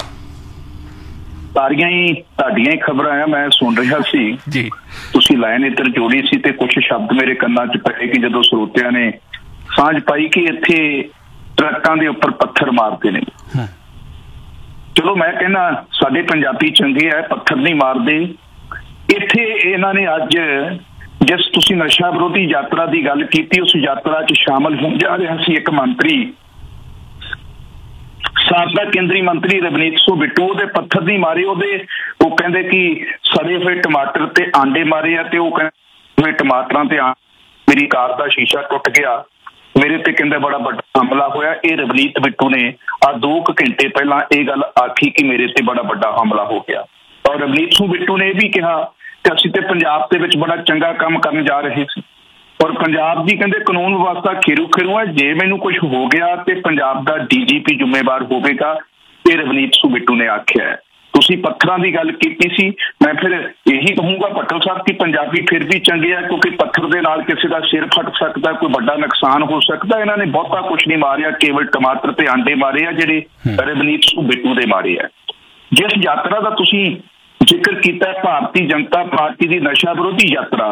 ਸਾਰੀਆਂ ਹੀ ਤੁਹਾਡੀਆਂ ਹੀ ਖਬਰਾਂ ਆ, ਮੈਂ ਸੁਣ ਰਿਹਾ ਸੀ ਜੀ। ਤੁਸੀਂ ਲਾਈਨ ਇੱਧਰ ਜੋੜੀ ਸੀ ਤੇ ਕੁਝ ਸ਼ਬਦ ਮੇਰੇ ਕੰਨਾਂ 'ਚ ਪਏ ਕਿ ਜਦੋਂ ਸਰੋਤਿਆਂ ਨੇ ਸਾਂਝ ਪਾਈ ਕਿ ਇੱਥੇ ਟਰੱਕਾਂ ਦੇ ਉੱਪਰ ਪੱਥਰ ਮਾਰਦੇ ਨੇ। ਚਲੋ ਮੈਂ ਕਹਿੰਦਾ ਸਾਡੇ ਪੰਜਾਬੀ ਚੰਗੇ ਆ, ਪੱਥਰ ਨਹੀਂ ਮਾਰਦੇ। ਇੱਥੇ ਇਹਨਾਂ ਨੇ ਅੱਜ ਜਿਸ ਤੁਸੀਂ ਨਸ਼ਾ ਵਿਰੋਧੀ ਯਾਤਰਾ ਦੀ ਗੱਲ ਕੀਤੀ, ਉਸ ਯਾਤਰਾ 'ਚ ਸ਼ਾਮਲ ਹੋ ਜਾ ਰਿਹਾ ਸੀ ਇੱਕ ਮੰਤਰੀ, ਸਾਬਕਾ ਕੇਂਦਰੀ ਮੰਤਰੀ ਰਵਨੀਤ ਸਿੰਘ ਬਿੱਟੂ। ਉਹਦੇ ਪੱਥਰ ਨਹੀਂ ਮਾਰੇ, ਉਹਦੇ ਉਹ ਕਹਿੰਦੇ ਕਿ ਸੜੇ ਹੋਏ ਟਮਾਟਰ ਤੇ ਆਂਡੇ ਮਾਰੇ ਆ। ਤੇ ਉਹ ਕਹਿੰਦੇ ਟਮਾਟਰਾਂ ਤੇ ਮੇਰੀ ਕਾਰ ਦਾ ਸ਼ੀਸ਼ਾ ਟੁੱਟ ਗਿਆ, ਮੇਰੇ ਤੇ ਕਹਿੰਦੇ ਬੜਾ ਵੱਡਾ ਹਮਲਾ ਹੋਇਆ। ਇਹ ਰਵਨੀਤ ਬਿੱਟੂ ਨੇ ਆ ਦੋ ਕੁ ਘੰਟੇ ਪਹਿਲਾਂ ਇਹ ਗੱਲ ਆਖੀ ਕਿ ਮੇਰੇ ਤੇ ਬੜਾ ਵੱਡਾ ਹਮਲਾ ਹੋ ਗਿਆ। ਔਰ ਰਵਨੀਤ ਸਿੰਘ ਬਿੱਟੂ ਨੇ ਇਹ ਵੀ ਕਿਹਾ ਕਿ ਅਸੀਂ ਤੇ ਪੰਜਾਬ ਦੇ ਵਿੱਚ ਬੜਾ ਚੰਗਾ ਕੰਮ ਕਰਨ ਜਾ ਰਹੇ ਸੀ ਔਰ ਪੰਜਾਬ ਦੀ ਕਹਿੰਦੇ ਕਾਨੂੰਨ ਵਿਵਸਥਾ ਖੇਰੂ ਖੇਰੂ ਹੈ। ਜੇ ਮੈਨੂੰ ਕੁਝ ਹੋ ਗਿਆ ਤੇ ਪੰਜਾਬ ਦਾ ਡੀ ਜੀ ਪੀ ਜ਼ਿੰਮੇਵਾਰ ਹੋਵੇਗਾ, ਇਹ ਰਵਨੀਤ ਸਿੰਘ ਬਿੱਟੂ ਨੇ ਆਖਿਆ। ਤੁਸੀਂ ਪੱਥਰਾਂ ਦੀ ਗੱਲ ਕੀਤੀ ਸੀ, ਮੈਂ ਫਿਰ ਇਹੀ ਕਹੂੰਗਾ ਭੱਟਲ ਸਾਹਿਬ ਕਿ ਪੰਜਾਬੀ ਫਿਰ ਵੀ ਚੰਗੇ ਆ, ਕਿਉਂਕਿ ਪੱਥਰ ਦੇ ਨਾਲ ਕਿਸੇ ਦਾ ਸਿਰ ਫਟ ਸਕਦਾ, ਕੋਈ ਵੱਡਾ ਨੁਕਸਾਨ ਹੋ ਸਕਦਾ। ਇਹਨਾਂ ਨੇ ਬਹੁਤਾ ਕੁਛ ਨਹੀਂ ਮਾਰਿਆ, ਕੇਵਲ ਟਮਾਟਰ ਤੇ ਆਂਡੇ ਮਾਰੇ ਆ ਜਿਹੜੇ ਰਵਨੀਤ ਸਿੰਘ ਬਿੱਟੂ ਦੇ ਮਾਰੇ ਆ। ਜਿਸ ਯਾਤਰਾ ਦਾ ਤੁਸੀਂ ਜ਼ਿਕਰ ਕੀਤਾ ਭਾਰਤੀ ਜਨਤਾ ਪਾਰਟੀ ਦੀ ਨਸ਼ਾ ਵਿਰੋਧੀ ਯਾਤਰਾ,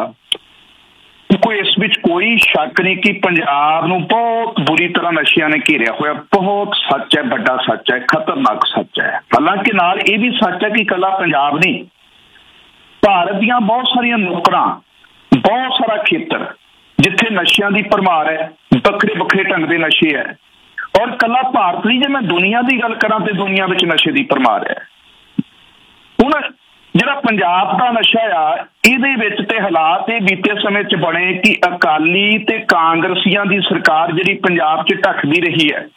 ਕੋਈ ਇਸ ਵਿੱਚ ਕੋਈ ਸ਼ੱਕ ਨਹੀਂ ਕਿ ਪੰਜਾਬ ਨੂੰ ਬਹੁਤ ਬੁਰੀ ਤਰ੍ਹਾਂ ਨਸ਼ਿਆਂ ਨੇ ਘੇਰਿਆ ਹੋਇਆ। ਬਹੁਤ ਸੱਚ ਹੈ, ਵੱਡਾ ਸੱਚ ਹੈ, ਖਤਰਨਾਕ ਸੱਚ ਹੈ। ਹਾਲਾਂਕਿ ਨਾਲ ਇਹ ਵੀ ਸੱਚ ਹੈ ਕਿ ਇਕੱਲਾ ਪੰਜਾਬ ਨਹੀਂ, ਭਾਰਤ ਦੀਆਂ ਬਹੁਤ ਸਾਰੀਆਂ ਨੌਕਰਾਂ, ਬਹੁਤ ਸਾਰਾ ਖੇਤਰ ਜਿੱਥੇ ਨਸ਼ਿਆਂ ਦੀ ਭਰਮਾਰ ਹੈ, ਵੱਖਰੇ ਵੱਖਰੇ ਢੰਗ ਦੇ ਨਸ਼ੇ ਹੈ। ਔਰ ਇਕੱਲਾ ਭਾਰਤ ਨਹੀਂ, ਜੇ ਮੈਂ ਦੁਨੀਆ ਦੀ ਗੱਲ ਕਰਾਂ ਤੇ ਦੁਨੀਆ ਵਿੱਚ ਨਸ਼ੇ ਦੀ ਭਰਮਾਰ ਹੈ। ਹੁਣ ਜਿਹੜਾ ਪੰਜਾਬ ਦਾ ਨਸ਼ਾ ਆ, ਇਹਦੇ ਵਿੱਚ ਤੇ ਹਾਲਾਤ ਇਹ ਬੀਤੇ ਸਮੇਂ 'ਚ ਬਣੇ ਕਿ ਅਕਾਲੀ ਤੇ ਕਾਂਗਰਸੀਆਂ ਦੀ ਸਰਕਾਰ ਜਿਹੜੀ ਪੰਜਾਬ 'ਚ ਢੱਕਦੀ ਰਹੀ ਹੈ,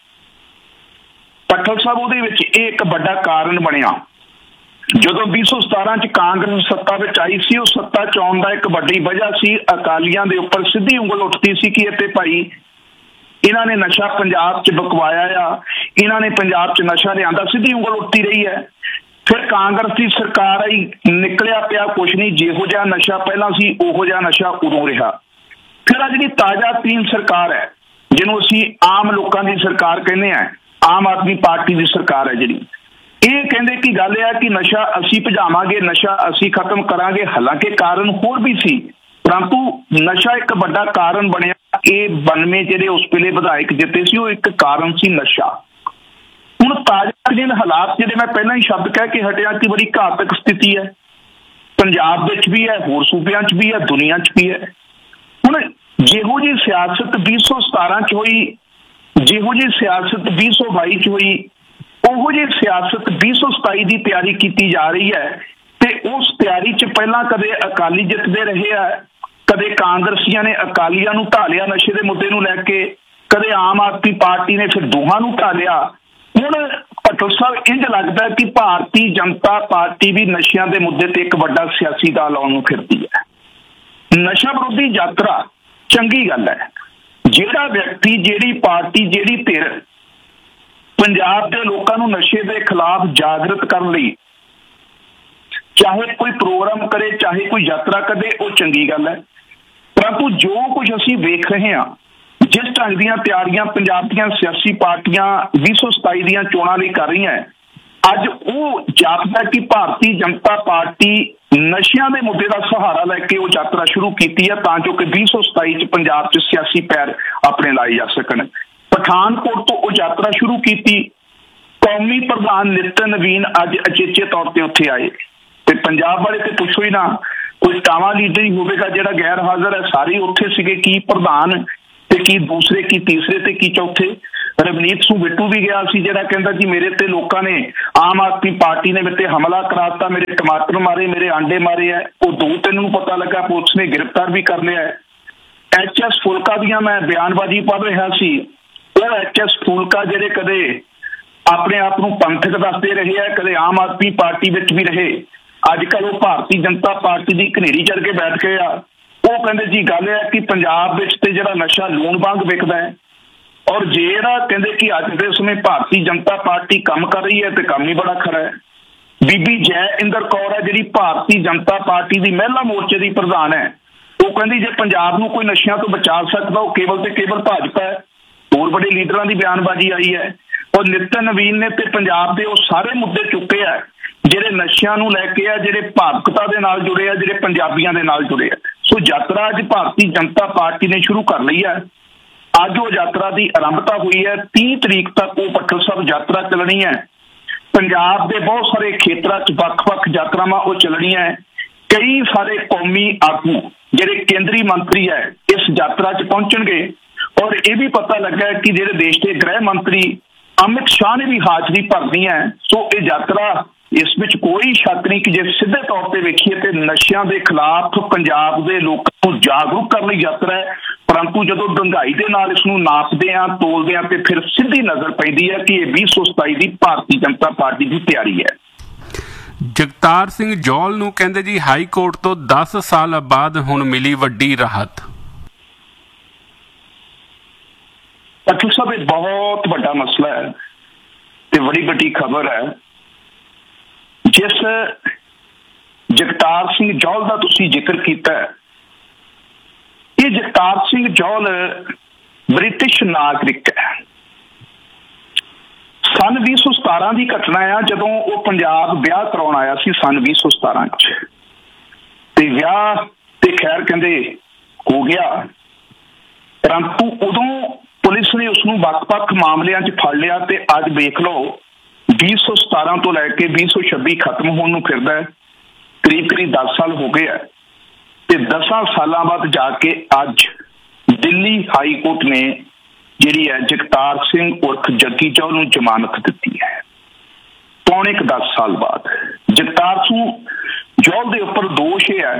ਭੱਟਲ ਸਾਹਿਬ, ਉਹਦੇ ਵਿੱਚ ਇਹ ਇੱਕ ਵੱਡਾ ਕਾਰਨ ਬਣਿਆ। ਜਦੋਂ ਵੀਹ ਸੌ ਸਤਾਰਾਂ 'ਚ ਕਾਂਗਰਸ ਸੱਤਾ ਵਿੱਚ ਆਈ ਸੀ, ਉਹ ਸੱਤਾ 'ਚ ਆਉਣ ਦਾ ਇੱਕ ਵੱਡੀ ਵਜ੍ਹਾ ਸੀ ਅਕਾਲੀਆਂ ਦੇ ਉੱਪਰ ਸਿੱਧੀ ਉਂਗਲ ਉੱਠਦੀ ਸੀ ਕਿ ਇੱਥੇ ਭਾਈ ਇਹਨਾਂ ਨੇ ਨਸ਼ਾ ਪੰਜਾਬ 'ਚ ਬਕਵਾਇਆ ਆ, ਇਹਨਾਂ ਨੇ ਪੰਜਾਬ 'ਚ ਨਸ਼ਾ ਲਿਆਂਦਾ, ਸਿੱਧੀ ਉਂਗਲ ਉੱਠਦੀ ਰਹੀ ਹੈ। ਫਿਰ ਕਾਂਗਰਸ ਦੀ ਸਰਕਾਰ ਆਈ, ਨਿਕਲਿਆ ਪਿਆ ਕੁਛ ਨਹੀਂ, ਜਿਹੋ ਜਿਹਾ ਨਸ਼ਾ ਪਹਿਲਾਂ ਸੀ ਉਹੋ ਜਿਹਾ ਨਸ਼ਾ ਉਦੋਂ ਰਿਹਾ। ਫਿਰ ਆ ਜਿਹੜੀ ਤਾਜ਼ਾ ਤੀਨ ਸਰਕਾਰ ਹੈ, ਜਿਹਨੂੰ ਅਸੀਂ ਆਮ ਲੋਕਾਂ ਦੀ ਸਰਕਾਰ ਕਹਿੰਦੇ ਆ, ਆਮ ਆਦਮੀ ਪਾਰਟੀ ਦੀ ਸਰਕਾਰ ਹੈ ਜਿਹੜੀ, ਇਹ ਕਹਿੰਦੇ ਕਿ ਗੱਲ ਇਹ ਆ ਕਿ ਨਸ਼ਾ ਅਸੀਂ ਭਜਾਵਾਂਗੇ, ਨਸ਼ਾ ਅਸੀਂ ਖਤਮ ਕਰਾਂਗੇ। ਹਾਲਾਂਕਿ ਕਾਰਨ ਹੋਰ ਵੀ ਸੀ, ਪਰੰਤੂ ਨਸ਼ਾ ਇੱਕ ਵੱਡਾ ਕਾਰਨ ਬਣਿਆ। ਇਹ ਬਾਨਵੇਂ ਜਿਹੜੇ ਉਸ ਵੇਲੇ ਵਿਧਾਇਕ ਜਿੱਤੇ ਸੀ, ਉਹ ਇੱਕ ਕਾਰਨ ਸੀ ਨਸ਼ਾ। ਹੁਣ ਤਾਜ਼ਾ ਜਿਹੇ ਹਾਲਾਤ ਜਿਹੜੇ ਮੈਂ ਪਹਿਲਾਂ ਹੀ ਸ਼ਬਦ ਕਹਿ ਕੇ ਹਟਿਆ ਕਿ ਬੜੀ ਘਾਤਕ ਸਥਿਤੀ ਹੈ, ਪੰਜਾਬ ਵਿੱਚ ਵੀ ਹੈ, ਹੋਰ ਸੂਬਿਆਂ 'ਚ ਵੀ ਹੈ, ਦੁਨੀਆ 'ਚ ਵੀ ਹੈ। ਹੁਣ ਜਿਹੋ ਜਿਹੀ ਸਿਆਸਤ ਵੀਹ ਸੌ ਸਤਾਰਾਂ 'ਚ ਹੋਈ, ਜਿਹੋ ਜਿਹੀ ਸਿਆਸਤ ਵੀਹ ਸੌ ਬਾਈ 'ਚ ਹੋਈ, ਉਹੋ ਜਿਹੀ ਸਿਆਸਤ ਵੀਹ ਸੌ ਸਤਾਈ ਦੀ ਤਿਆਰੀ ਕੀਤੀ ਜਾ ਰਹੀ ਹੈ। ਤੇ ਉਸ ਤਿਆਰੀ 'ਚ ਪਹਿਲਾਂ ਕਦੇ ਅਕਾਲੀ ਜਿੱਤਦੇ ਰਹੇ ਆ, ਕਦੇ ਕਾਂਗਰਸੀਆਂ ਨੇ ਅਕਾਲੀਆਂ ਨੂੰ ਢਾਹ ਲਿਆ ਨਸ਼ੇ ਦੇ ਮੁੱਦੇ ਨੂੰ ਲੈ ਕੇ, ਕਦੇ ਆਮ ਆਦਮੀ ਪਾਰਟੀ ਨੇ ਫਿਰ ਦੋਹਾਂ ਨੂੰ ਢਾਹ ਲਿਆ। ਹੁਣ ਭੱਟਲ ਸਾਹਿਬ, ਇੰਝ ਲੱਗਦਾ ਕਿ ਭਾਰਤੀ ਜਨਤਾ ਪਾਰਟੀ ਵੀ ਨਸ਼ਿਆਂ ਦੇ ਮੁੱਦੇ ਤੇ ਇੱਕ ਵੱਡਾ ਸਿਆਸੀ ਦਾਅ ਲਾਉਣ ਨੂੰ ਫਿਰਦੀ ਹੈ। ਨਸ਼ਾ ਵਿਰੋਧੀ ਯਾਤਰਾ ਚੰਗੀ ਗੱਲ ਹੈ। ਜਿਹੜਾ ਵਿਅਕਤੀ, ਜਿਹੜੀ ਪਾਰਟੀ, ਜਿਹੜੀ ਧਿਰ ਪੰਜਾਬ ਦੇ ਲੋਕਾਂ ਨੂੰ ਨਸ਼ੇ ਦੇ ਖਿਲਾਫ ਜਾਗਰਤ ਕਰਨ ਲਈ ਚਾਹੇ ਕੋਈ ਪ੍ਰੋਗਰਾਮ ਕਰੇ, ਚਾਹੇ ਕੋਈ ਯਾਤਰਾ ਕਰੇ, ਉਹ ਚੰਗੀ ਗੱਲ ਹੈ। ਪਰੰਤੂ ਜੋ ਕੁਝ ਅਸੀਂ ਵੇਖ ਰਹੇ ਹਾਂ, ਜਿਸ ਢੰਗ ਦੀਆਂ ਤਿਆਰੀਆਂ ਪੰਜਾਬ ਦੀਆਂ ਸਿਆਸੀ ਪਾਰਟੀਆਂ ਵੀਹ ਸੌ ਸਤਾਈ ਦੀਆਂ ਚੋਣਾਂ ਲਈ ਕਰ ਰਹੀਆਂ, ਅੱਜ ਉਹ ਜਾਪਦਾ ਕਿ ਭਾਰਤੀ ਜਨਤਾ ਪਾਰਟੀ ਨਸ਼ਿਆਂ ਦੇ ਮੁੱਦੇ ਦਾ ਸਹਾਰਾ ਲੈ ਕੇ ਉਹ ਯਾਤਰਾ ਸ਼ੁਰੂ ਕੀਤੀ ਹੈ ਤਾਂ ਜੋ ਕਿ ਵੀਹ ਸੌ ਸਤਾਈ 'ਚ ਪੰਜਾਬ 'ਚ ਸਿਆਸੀ ਪੈਰ ਆਪਣੇ ਲਾਏ ਜਾ ਸਕਣ। ਪਠਾਨਕੋਟ ਤੋਂ ਉਹ ਯਾਤਰਾ ਸ਼ੁਰੂ ਕੀਤੀ। ਕੌਮੀ ਪ੍ਰਧਾਨ ਨਿਤਿਨ ਨਵੀਨ ਅੱਜ ਅਚੇਚੇ ਤੌਰ ਤੇ ਉੱਥੇ ਆਏ ਤੇ ਪੰਜਾਬ ਵਾਲੇ ਤੇ ਪੁੱਛੋ ਹੀ ਨਾ, ਕੋਈ ਟਾਵਾਂ ਲੀਡਰ ਹੀ ਹੋਵੇਗਾ ਜਿਹੜਾ ਗੈਰ ਹਾਜ਼ਰ ਹੈ। ਸਾਰੇ ਉੱਥੇ ਸੀਗੇ, ਕੀ ਪ੍ਰਧਾਨ ਤੇ ਕੀ ਦੂਸਰੇ, ਕੀ ਤੀਸਰੇ ਤੇ ਕੀ ਚੌਥੇ। ਰਵਨੀਤ ਸਿੰਘ ਬਿੱਟੂ ਵੀ ਗਿਆ ਸੀ ਜਿਹੜਾ ਕਹਿੰਦਾ ਜੀ ਮੇਰੇ ਤੇ ਲੋਕਾਂ ਨੇ, ਆਮ ਆਦਮੀ ਪਾਰਟੀ ਨੇ ਮੇਰੇ ਤੇ ਹਮਲਾ ਕਰਾਤਾ, ਮੇਰੇ ਟਮਾਟਰ ਮਾਰੇ, ਮੇਰੇ ਆਂਡੇ ਮਾਰੇ ਹੈ। ਉਹ ਦੋ ਤਿੰਨ ਨੂੰ ਪਤਾ ਲੱਗਾ, ਪੁਲਿਸ ਨੇ ਗ੍ਰਿਫਤਾਰ ਵੀ ਕਰ ਲਿਆ। ਐਚ ਐਸ ਫੁਲਕਾ ਦੀਆਂ ਮੈਂ ਬਿਆਨਬਾਜ਼ੀ ਪੜ੍ਹ ਰਿਹਾ ਸੀ। ਉਹ ਐਚ ਐਸ ਫੁਲਕਾ ਜਿਹੜੇ ਕਦੇ ਆਪਣੇ ਆਪ ਨੂੰ ਪੰਥਕ ਦੱਸਦੇ ਰਹੇ ਹੈ, ਕਦੇ ਆਮ ਆਦਮੀ ਪਾਰਟੀ ਵਿੱਚ ਵੀ ਰਹੇ, ਅੱਜ ਕੱਲ੍ਹ ਉਹ ਭਾਰਤੀ ਜਨਤਾ ਪਾਰਟੀ ਦੀ ਘਨੇਰੀ ਚੜ੍ਹ ਕੇ ਬੈਠ ਗਏ ਆ। ਉਹ ਕਹਿੰਦੇ ਜੀ ਗੱਲ ਇਹ ਹੈ ਕਿ ਪੰਜਾਬ ਵਿੱਚ ਤੇ ਜਿਹੜਾ ਨਸ਼ਾ ਲੂਣ ਵਾਂਗ ਵਿਕਦਾ ਹੈ, ਔਰ ਜਿਹੜਾ ਕਹਿੰਦੇ ਕਿ ਅੱਜ ਦੇ ਸਮੇਂ ਭਾਰਤੀ ਜਨਤਾ ਪਾਰਟੀ ਕੰਮ ਕਰ ਰਹੀ ਹੈ ਤੇ ਕੰਮ ਹੀ ਬੜਾ ਖਰਾ ਹੈ। ਬੀਬੀ ਜੈ ਇੰਦਰ ਕੌਰ ਹੈ ਜਿਹੜੀ ਭਾਰਤੀ ਜਨਤਾ ਪਾਰਟੀ ਦੀ ਮਹਿਲਾ ਮੋਰਚੇ ਦੀ ਪ੍ਰਧਾਨ ਹੈ, ਉਹ ਕਹਿੰਦੀ ਜੇ ਪੰਜਾਬ ਨੂੰ ਕੋਈ ਨਸ਼ਿਆਂ ਤੋਂ ਬਚਾ ਸਕਦਾ ਉਹ ਕੇਵਲ ਤੇ ਕੇਵਲ ਭਾਜਪਾ ਹੈ। ਹੋਰ ਬੜੇ ਲੀਡਰਾਂ ਦੀ ਬਿਆਨਬਾਜ਼ੀ ਆਈ ਹੈ। ਔਰ ਨਿਤਿਨ ਨਵੀਨ ਨੇ ਤੇ ਪੰਜਾਬ ਦੇ ਉਹ ਸਾਰੇ ਮੁੱਦੇ ਚੁੱਕੇ ਆ ਜਿਹੜੇ ਨਸ਼ਿਆਂ ਨੂੰ ਲੈ ਕੇ ਆ, ਜਿਹੜੇ ਭਾਵੁਕਤਾ ਦੇ ਨਾਲ ਜੁੜੇ ਆ, ਜਿਹੜੇ ਪੰਜਾਬੀਆਂ ਦੇ ਨਾਲ ਜੁੜੇ ਆ। ਸੋ ਯਾਤਰਾ ਅੱਜ ਭਾਰਤੀ ਜਨਤਾ ਪਾਰਟੀ ਨੇ ਸ਼ੁਰੂ ਕਰ ਲਈ ਹੈ। ਅੱਜ ਉਹ ਯਾਤਰਾ ਦੀ ਆਰੰਭਤਾ ਹੋਈ ਹੈ। ਤੀਹ ਤਰੀਕ ਤੱਕ ਉਹ ਭੱਟਲ ਸਾਹਿਬ ਯਾਤਰਾ ਚੱਲਣੀ ਹੈ। ਪੰਜਾਬ ਦੇ ਬਹੁਤ ਸਾਰੇ ਖੇਤਰਾਂ 'ਚ ਵੱਖ-ਵੱਖ ਯਾਤਰਾਵਾਂ ਉਹ ਚੱਲਣੀਆਂ ਹੈ। ਕਈ ਸਾਰੇ ਕੌਮੀ ਆਗੂ ਜਿਹੜੇ ਕੇਂਦਰੀ ਮੰਤਰੀ ਹੈ ਇਸ ਯਾਤਰਾ 'ਚ ਪਹੁੰਚਣਗੇ। ਔਰ ਇਹ ਵੀ ਪਤਾ ਲੱਗਾ ਕਿ ਜਿਹੜੇ ਦੇਸ਼ ਦੇ ਗ੍ਰਹਿ ਮੰਤਰੀ ਅਮਿਤ ਸ਼ਾਹ ਨੇ ਵੀ ਹਾਜ਼ਰੀ ਭਰਨੀ ਹੈ। ਸੋ ਇਹ ਯਾਤਰਾ, ਇਸ ਵਿੱਚ ਕੋਈ ਸ਼ੱਕ ਨਹੀਂ ਕਿ ਜੇ ਸਿੱਧੇ ਤੌਰ ਤੇ ਵੇਖੀਏ ਤੇ ਨਸ਼ਿਆਂ ਦੇ ਖਿਲਾਫ ਪੰਜਾਬ ਦੇ ਲੋਕਾਂ ਨੂੰ ਜਾਗਰੂਕ ਕਰਨ ਲਈ ਯਾਤਰਾ ਹੈ। ਪਰੰਤੂ ਜਦੋਂ ਡੂੰਘਾਈ ਦੇ ਨਾਲ ਇਸ ਨੂੰ ਨਾਪਦੇ ਆ, ਤੋਲਦੇ ਆ, ਤੇ ਫਿਰ ਸਿੱਧੀ ਨਜ਼ਰ ਪੈਂਦੀ ਹੈ ਕਿ ਇਹ ਵੀਹ ਸੌ ਸਤਾਈ ਦੀ ਭਾਰਤੀ ਜਨਤਾ ਪਾਰਟੀ ਦੀ ਤਿਆਰੀ ਹੈ। ਜਗਤਾਰ ਸਿੰਘ ਜੌਲ ਨੂੰ ਕਹਿੰਦੇ ਜੀ ਹਾਈ ਕੋਰਟ ਤੋਂ ਦਸ ਸਾਲ ਬਾਅਦ ਹੁਣ ਮਿਲੀ ਵੱਡੀ ਰਾਹਤ। ਭੱਟਲ ਸਾਹਿਬ, ਇਹ ਬਹੁਤ ਵੱਡਾ ਮਸਲਾ ਹੈ ਤੇ ਬੜੀ ਵੱਡੀ ਖਬਰ ਹੈ। ਜਿਸ ਜਗਤਾਰ ਸਿੰਘ ਜੌਹਲ ਦਾ ਤੁਸੀਂ ਜ਼ਿਕਰ ਕੀਤਾ, ਇਹ ਜਗਤਾਰ ਸਿੰਘ ਜੌਹਲ ਬ੍ਰਿਟਿਸ਼ ਨਾਗਰਿਕ ਹੈ। ਸੰਨ ਵੀਹ ਸੌ ਸਤਾਰਾਂ ਦੀ ਘਟਨਾ ਆ ਜਦੋਂ ਉਹ ਪੰਜਾਬ ਵਿਆਹ ਕਰਾਉਣ ਆਇਆ ਸੀ ਸੰਨ ਵੀਹ ਸੌ ਸਤਾਰਾਂ ਚ, ਤੇ ਵਿਆਹ ਤੇ ਖੈਰ ਕਹਿੰਦੇ ਹੋ ਗਿਆ, ਪਰੰਤੂ ਉਦੋਂ ਪੁਲਿਸ ਨੇ ਉਸਨੂੰ ਵੱਖ-ਵੱਖ ਮਾਮਲਿਆਂ 'ਚ ਫੜ ਲਿਆ। ਤੇ ਅੱਜ ਵੇਖ ਲਓ ਵੀਹ ਸੌ ਸਤਾਰਾਂ ਤੋਂ ਲੈ ਕੇ ਵੀਹ ਸੌ ਛੱਬੀ ਖਤਮ ਹੋਣ ਨੂੰ ਫਿਰਦਾ ਹੈ, ਕਰੀਬ ਕਰੀਬ ਦਸ ਸਾਲ ਹੋ ਗਏ ਆ। ਤੇ ਦਸਾਂ ਸਾਲਾਂ ਬਾਅਦ ਜਾ ਕੇ ਅੱਜ ਦਿੱਲੀ ਹਾਈ ਕੋਰਟ ਨੇ ਜਿਹੜੀ ਹੈ ਜਗਤਾਰ ਸਿੰਘ ਉਰਫ ਜੱਗੀ ਜੌਹਲ ਨੂੰ ਜ਼ਮਾਨਤ ਦਿੱਤੀ ਹੈ, ਪੌਣੇ ਕੁ ਦਸ ਸਾਲ ਬਾਅਦ। ਜਗਤਾਰ ਸਿੰਘ ਜੌਹਲ ਦੇ ਉੱਪਰ ਦੋਸ਼ ਇਹ ਹੈ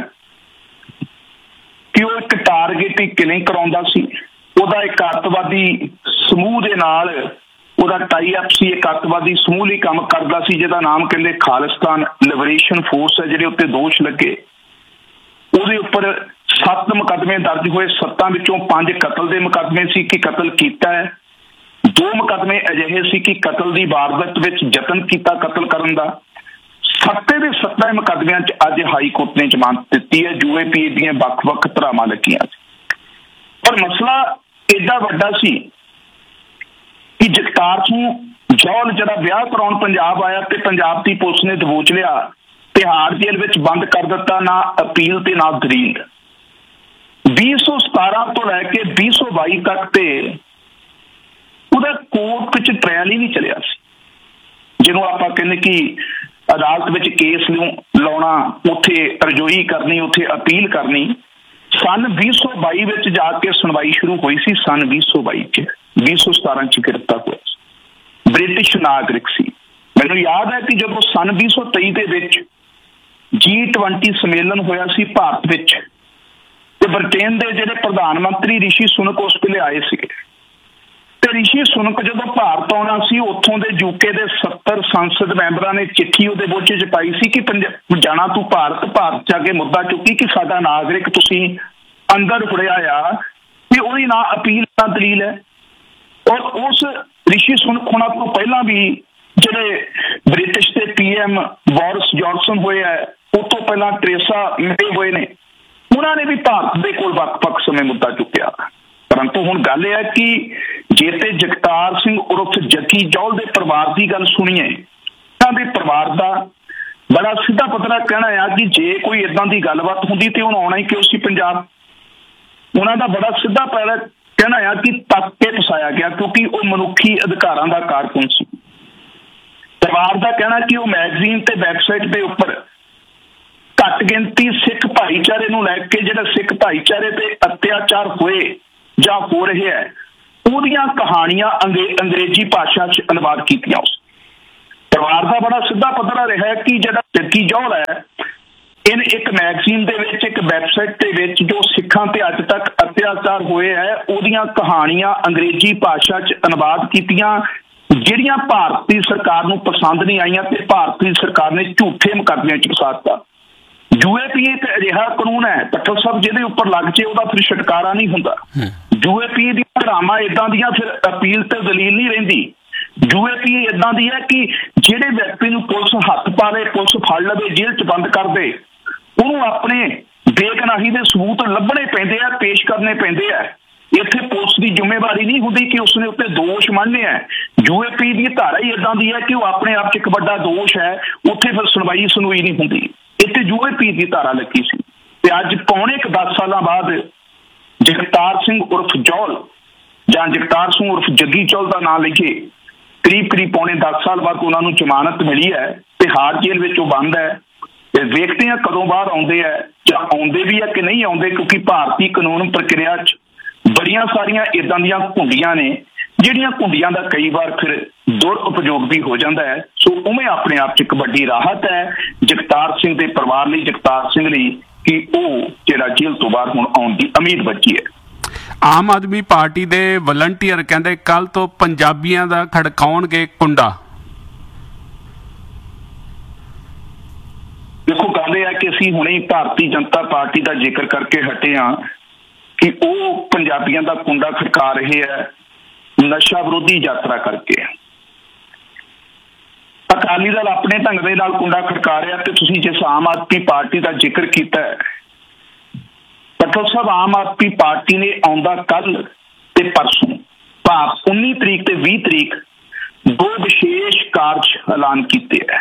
ਕਿ ਉਹ ਇੱਕ ਟਾਰਗੇਟ ਕਿਲਿੰਗ ਕਰਾਉਂਦਾ ਸੀ। ਉਹਦਾ ਇੱਕ ਅੱਤਵਾਦੀ ਸਮੂਹ ਦੇ ਨਾਲ ਉਹਦਾ ਟਾਈ ਅਪ ਸੀ, ਇੱਕ ਅੱਤਵਾਦੀ ਸਮੂਹ ਲਈ ਕੰਮ ਕਰਦਾ ਸੀ ਜਿਹਦਾ ਨਾਮ ਕਹਿੰਦੇ ਖਾਲਿਸਤਾਨ ਲਿਬਰੇਸ਼ਨ ਫੋਰਸ ਹੈ, ਜਿਹੜੇ ਉੱਤੇ ਦੋਸ਼ ਲੱਗੇ। ਉਹਦੇ ਉੱਪਰ ਸੱਤ ਮੁਕੱਦਮੇ ਦਰਜ ਹੋਏ, ਸੱਤਾਂ ਵਿੱਚੋਂ ਪੰਜ ਕਤਲ ਦੇ ਮੁਕੱਦਮੇ ਸੀ ਕਿ ਕਤਲ ਕੀਤਾ ਹੈ, ਦੋ ਮੁਕੱਦਮੇ ਅਜਿਹੇ ਸੀ ਕਿ ਕਤਲ ਦੀ ਵਾਰਦਾਤ ਵਿੱਚ ਯਤਨ ਕੀਤਾ ਕਤਲ ਕਰਨ ਦਾ। ਸੱਤੇ ਦੇ ਸੱਤਾਂ ਮੁਕੱਦਮਿਆਂ 'ਚ ਅੱਜ ਹਾਈ ਕੋਰਟ ਨੇ ਜ਼ਮਾਨਤ ਦਿੱਤੀ ਹੈ। ਯੂ ਏ ਪੀ ਏ ਦੀਆਂ ਵੱਖ-ਵੱਖ ਧਾਰਾਵਾਂ ਲੱਗੀਆਂ ਸੀ, ਪਰ ਮਸਲਾ ਏਡਾ ਵੱਡਾ ਸੀ ਕਿ ਜਗਤਾਰ ਸਿੰਘ ਜੌਹਲ ਜਿਹੜਾ ਵਿਆਹ ਕਰਾਉਣ ਪੰਜਾਬ ਆਇਆ ਤੇ ਪੰਜਾਬ ਦੀ ਪੁਲਿਸ ਨੇ ਦਬੋਚ ਲਿਆ, ਤਿਹਾੜ ਜੇਲ੍ਹ ਵਿੱਚ ਬੰਦ ਕਰ ਦਿੱਤਾ, ਨਾ ਅਪੀਲ ਤੇ ਨਾ ਦਲੀਲ। ਵੀਹ ਸੌ ਸਤਾਰਾਂ ਤੋਂ ਲੈ ਕੇ ਵੀਹ ਸੌ ਬਾਈ ਤੱਕ ਤੇ ਉਹਦਾ ਕੋਰਟ ਵਿੱਚ ਟ੍ਰਾਇਲ ਹੀ ਨਹੀਂ ਚੱਲਿਆ ਸੀ, ਜਿਹਨੂੰ ਆਪਾਂ ਕਹਿੰਦੇ ਕਿ ਅਦਾਲਤ ਵਿੱਚ ਕੇਸ ਨੂੰ ਲਾਉਣਾ, ਉੱਥੇ ਅਰਜ਼ੋਈ ਕਰਨੀ, ਉੱਥੇ ਅਪੀਲ ਕਰਨੀ। ਸੰਨ ਵੀਹ ਸੌ ਬਾਈ ਵਿੱਚ ਜਾ ਕੇ ਸੁਣਵਾਈ ਸ਼ੁਰੂ ਹੋਈ ਸੀ। ਸੰਨ ਵੀਹ ਸੌ ਬਾਈ ਚ ਵੀਹ ਸੌ ਸਤਾਰਾਂ ਚ ਗ੍ਰਿਫਤਾਰ ਹੋਇਆ ਸੀ, ਬ੍ਰਿਟਿਸ਼ ਨਾਗਰਿਕ ਸੀ। ਮੈਨੂੰ ਯਾਦ ਹੈ ਕਿ ਜਦੋਂ ਸੰਨ ਵੀਹ ਸੌ ਤੇਈ ਦੇ ਵਿੱਚ ਜੀ ਟਵੰਟੀ ਸੰਮੇਲਨ ਹੋਇਆ ਸੀ ਭਾਰਤ ਵਿੱਚ, ਤੇ ਬ੍ਰਿਟੇਨ ਦੇ ਜਿਹੜੇ ਪ੍ਰਧਾਨ ਮੰਤਰੀ ਰਿਸ਼ੀ ਸੁਨਕ ਉਸ ਵੇਲੇ ਆਏ ਸੀਗੇ, ਤੇ ਰਿਸ਼ੀ ਸੁਨਕ ਜਦੋਂ ਭਾਰਤ ਆਉਣਾ ਸੀ, ਉੱਥੋਂ ਦੇ ਯੂਕੇ ਦੇ ਸੱਤਰ ਸੰਸਦ ਮੈਂਬਰਾਂ ਨੇ ਚਿੱਠੀ ਉਹਦੇ ਬੋਝੇ 'ਚ ਪਾਈ ਸੀ ਕਿ ਜਾਣਾ ਤੂੰ ਭਾਰਤ, ਭਾਰਤ ਜਾ ਕੇ ਮੁੱਦਾ ਚੁੱਕੀ ਕਿ ਸਾਡਾ ਨਾਗਰਿਕ ਤੁਸੀਂ ਅੰਦਰ ਫੜਿਆ ਆ, ਤੇ ਉਹਦੀ ਨਾ ਅਪੀਲ ਨਾ ਦਲੀਲ ਹੈ। ਔਰ ਉਸ ਰਿਸ਼ੀ ਸੁਨਕ ਹੋਣਾ ਤੋਂ ਪਹਿਲਾਂ ਵੀ ਜਿਹੜੇ ਬ੍ਰਿਟਿਸ਼ ਦੇ ਪੀ ਐਮ ਬੋਰਿਸ ਜੌਨਸਨ ਹੋਏ ਹੈ, ਉਹ ਤੋਂ ਪਹਿਲਾਂ ਟਰੇਸਾ ਮੇ ਹੋਏ ਨੇ, ਉਹਨਾਂ ਨੇ ਵੀ ਭਾਰਤ ਦੇ ਕੋਲ ਵੱਖ-ਵੱਖ ਸਮੇਂ ਮੁੱਦਾ ਚੁੱਕਿਆ। ਪਰੰਤੂ ਹੁਣ ਗੱਲ ਇਹ ਹੈ ਕਿ ਜੇ ਤੇ ਜਗਤਾਰ ਸਿੰਘ ਉਰਫ ਜੱਗੀ ਜੌਹਲ ਦੇ ਪਰਿਵਾਰ ਦੀ ਗੱਲ ਸੁਣੀਏ, ਇਹਨਾਂ ਦੇ ਪਰਿਵਾਰ ਦਾ ਬੜਾ ਸਿੱਧਾ ਪੱਧਰਾ ਕਹਿਣਾ ਆ ਕਿ ਜੇ ਕੋਈ ਏਦਾਂ ਦੀ ਗੱਲਬਾਤ ਹੁੰਦੀ ਤੇ ਉਹਨੂੰ ਆਉਣਾ ਹੀ ਕਿਉਂ ਸੀ ਪੰਜਾਬ। ਉਹਨਾਂ ਦਾ ਬੜਾ ਸਿੱਧਾ ਪੈਰਾ ਕਹਿਣਾ ਆ ਕਿ ਤੱਕ ਕੇ ਫਸਾਇਆ ਗਿਆ ਕਿਉਂਕਿ ਉਹ ਮਨੁੱਖੀ ਅਧਿਕਾਰਾਂ ਦਾ ਕਾਰਕੁਨ ਸੀ। ਪਰਿਵਾਰ ਦਾ ਕਹਿਣਾ ਕਿ ਉਹ ਮੈਗਜ਼ੀਨ ਤੇ ਵੈਬਸਾਈਟ ਦੇ ਉੱਪਰ ਘੱਟ ਗਿਣਤੀ ਸਿੱਖ ਭਾਈਚਾਰੇ ਨੂੰ ਲੈ ਕੇ ਜਿਹੜਾ ਸਿੱਖ ਭਾਈਚਾਰੇ ਤੇ ਅਤਿਆਚਾਰ ਹੋਏ ਜਾਂ ਹੋ ਰਹੇ ਹੈ, ਉਹਦੀਆਂ ਕਹਾਣੀਆਂ ਅੰਗਰੇਜ਼ੀ ਭਾਸ਼ਾ 'ਚ ਅਨੁਵਾਦ ਕੀਤੀਆਂ। ਉਸ ਪਰਿਵਾਰ ਦਾ ਬੜਾ ਸਿੱਧਾ ਪੱਧਰਾ ਰਿਹਾ ਕਿ ਜਿਹੜਾ ਜੱਗੀ ਜੌਹਲ ਹੈ, ਇਹਨੇ ਇੱਕ ਮੈਗਜ਼ੀਨ ਦੇ ਵਿੱਚ, ਇੱਕ ਵੈਬਸਾਈਟ ਦੇ ਵਿੱਚ ਜੋ ਸਿੱਖਾਂ ਤੇ ਅੱਜ ਤੱਕ ਅਤਿਆਚਾਰ ਹੋਏ ਹੈ, ਉਹਦੀਆਂ ਕਹਾਣੀਆਂ ਅੰਗਰੇਜ਼ੀ ਭਾਸ਼ਾ 'ਚ ਅਨੁਵਾਦ ਕੀਤੀਆਂ, ਜਿਹੜੀਆਂ ਭਾਰਤੀ ਸਰਕਾਰ ਨੂੰ ਪਸੰਦ ਨਹੀਂ ਆਈਆਂ, ਤੇ ਭਾਰਤੀ ਸਰਕਾਰ ਨੇ ਝੂਠੇ ਮੁਕੱਦਮਿਆਂ 'ਚ ਫਸਾ ਦਿੱਤਾ। ਯੂ ਏ ਪੀ ਏ ਇੱਕ ਅਜਿਹਾ ਕਾਨੂੰਨ ਹੈ ਪੱਟਲ ਸਾਹਿਬ, ਜਿਹਦੇ ਉੱਪਰ ਲੱਗ ਜੇ ਉਹਦਾ ਫਿਰ ਛੁਟਕਾਰਾ ਨਹੀਂ ਹੁੰਦਾ। ਯੂ ਏ ਪੀ ਏ ਦੀਆਂ ਧਾਰਾਵਾਂ ਏਦਾਂ ਦੀਆਂ ਫਿਰ ਅਪੀਲ ਤੇ ਦਲੀਲ ਨਹੀਂ ਰਹਿੰਦੀ। ਯੂ ਏ ਪੀ ਏ ਏਦਾਂ ਦੀ ਹੈ ਕਿ ਜਿਹੜੇ ਵਿਅਕਤੀ ਨੂੰ ਪੁਲਿਸ ਹੱਥ ਪਾ ਲੇ, ਪੁਲਿਸ ਫੜ ਲਵੇ, ਜੇਲ੍ਹ 'ਚ ਬੰਦ ਕਰ ਦੇ, ਉਹਨੂੰ ਆਪਣੇ ਬੇਗੁਨਾਹੀ ਦੇ ਸਬੂਤ ਲੱਭਣੇ ਪੈਂਦੇ ਆ, ਪੇਸ਼ ਕਰਨੇ ਪੈਂਦੇ ਆ। ਇੱਥੇ ਪੁਲਿਸ ਦੀ ਜ਼ਿੰਮੇਵਾਰੀ ਨਹੀਂ ਹੁੰਦੀ ਕਿ ਉਸਨੇ ਉੱਤੇ ਦੋਸ਼ ਮੰਨਣੇ ਹੈ। ਯੂ ਏ ਪੀ ਦੀ ਧਾਰਾ ਹੀ ਏਦਾਂ ਦੀ ਹੈ ਕਿ ਉਹ ਆਪਣੇ ਆਪ 'ਚ ਇੱਕ ਵੱਡਾ ਦੋਸ਼ ਹੈ, ਉੱਥੇ ਫਿਰ ਸੁਣਵਾਈ ਸੁਣਵਾਈ ਨਹੀਂ ਹੁੰਦੀ। ਇੱਥੇ ਯੂ ਏ ਪੀ ਦੀ ਧਾਰਾ ਲੱਗੀ ਸੀ, ਤੇ ਅੱਜ ਪੌਣੇ ਕੁ ਦਸ ਸਾਲਾਂ ਬਾਅਦ ਜਗਤਾਰ ਸਿੰਘ ਉਰਫ ਜੌਹਲ ਜਾਂ ਜਗਤਾਰ ਸਿੰਘ ਉਰਫ ਜੱਗੀ ਜੌਹਲ ਦਾ ਨਾਂ ਲਿਖੇ, ਕਰੀਬ ਕਰੀਬ ਪੌਣੇ ਦਸ ਸਾਲ ਬਾਅਦ ਉਹਨਾਂ ਨੂੰ ਜ਼ਮਾਨਤ ਮਿਲੀ ਹੈ ਤੇ ਹਾਰ ਜੇਲ੍ਹ ਵਿੱਚ ਉਹ ਬੰਦ ਹੈ। ਤੇ ਵੇਖਦੇ ਹਾਂ ਕਦੋਂ ਬਾਹਰ ਆਉਂਦੇ ਹੈ, ਜਾਂ ਆਉਂਦੇ ਵੀ ਹੈ ਕਿ ਨਹੀਂ ਆਉਂਦੇ, ਕਿਉਂਕਿ ਭਾਰਤੀ ਕਾਨੂੰਨ ਪ੍ਰਕਿਰਿਆ 'ਚ ਬੜੀਆਂ ਸਾਰੀਆਂ ਇੱਦਾਂ ਦੀਆਂ ਘੁੰਡੀਆਂ ਨੇ, ਜਿਹੜੀਆਂ ਘੁੰਡੀਆਂ ਦਾ ਕਈ ਵਾਰ ਫਿਰ ਦੁਰ ਉਪਯੋਗ ਵੀ ਹੋ ਜਾਂਦਾ ਹੈ। ਸੋ ਉਵੇਂ ਆਪਣੇ ਆਪ 'ਚ ਇੱਕ ਵੱਡੀ ਰਾਹਤ ਹੈ ਜਗਤਾਰ ਸਿੰਘ ਦੇ ਪਰਿਵਾਰ ਲਈ, ਜਗਤਾਰ ਸਿੰਘ ਲਈ, ਕਿ ਉਹ ਜਿਹੜਾ ਜੇਲ੍ਹ ਤੋਂ ਬਾਹਰ ਹੁਣ ਆਉਣ ਦੀ ਉਮੀਦ ਬੱਚੀ ਹੈ। ਆਮ ਆਦਮੀ ਪਾਰਟੀ ਦੇ ਵਲੰਟੀਅਰ ਕਹਿੰਦੇ ਕੱਲ ਤੋਂ ਪੰਜਾਬੀਆਂ ਦਾ ਖੜਕਾਉਣਗੇ ਕੁੰਡਾ। ਦੇਖੋ ਗੱਲ ਇਹ ਹੈ ਕਿ ਅਸੀਂ ਹੁਣੇ ਹੀ ਭਾਰਤੀ ਜਨਤਾ ਪਾਰਟੀ ਦਾ ਜ਼ਿਕਰ ਕਰਕੇ ਹਟੇ ਹਾਂ ਕਿ ਉਹ ਪੰਜਾਬੀਆਂ ਦਾ ਕੁੰਡਾ ਖੜਕਾ ਰਹੇ ਹੈ ਨਸ਼ਾ ਵਿਰੋਧੀ ਯਾਤਰਾ ਕਰਕੇ। ਅਕਾਲੀ ਦਲ ਆਪਣੇ ਢੰਗ ਦੇ ਨਾਲ ਕੁੰਡਾ ਖੜਕਾ ਰਿਹਾ। ਤੇ ਤੁਸੀਂ ਜਿਸ ਆਮ ਆਦਮੀ ਪਾਰਟੀ ਦਾ ਜ਼ਿਕਰ ਕੀਤਾ ਹੈ, ਪਟਵਾਰੀ ਸਾਹਿਬ, ਆਮ ਆਦਮੀ ਪਾਰਟੀ ਨੇ ਆਉਂਦਾ ਕੱਲ ਤੇ ਪਰਸੋਂ ਭਾਵ ਉੱਨੀ ਤਰੀਕ ਤੇ ਵੀਹ ਤਰੀਕ ਦੋ ਵਿਸ਼ੇਸ਼ ਕਾਰਜ ਐਲਾਨ ਕੀਤੇ ਹੈ।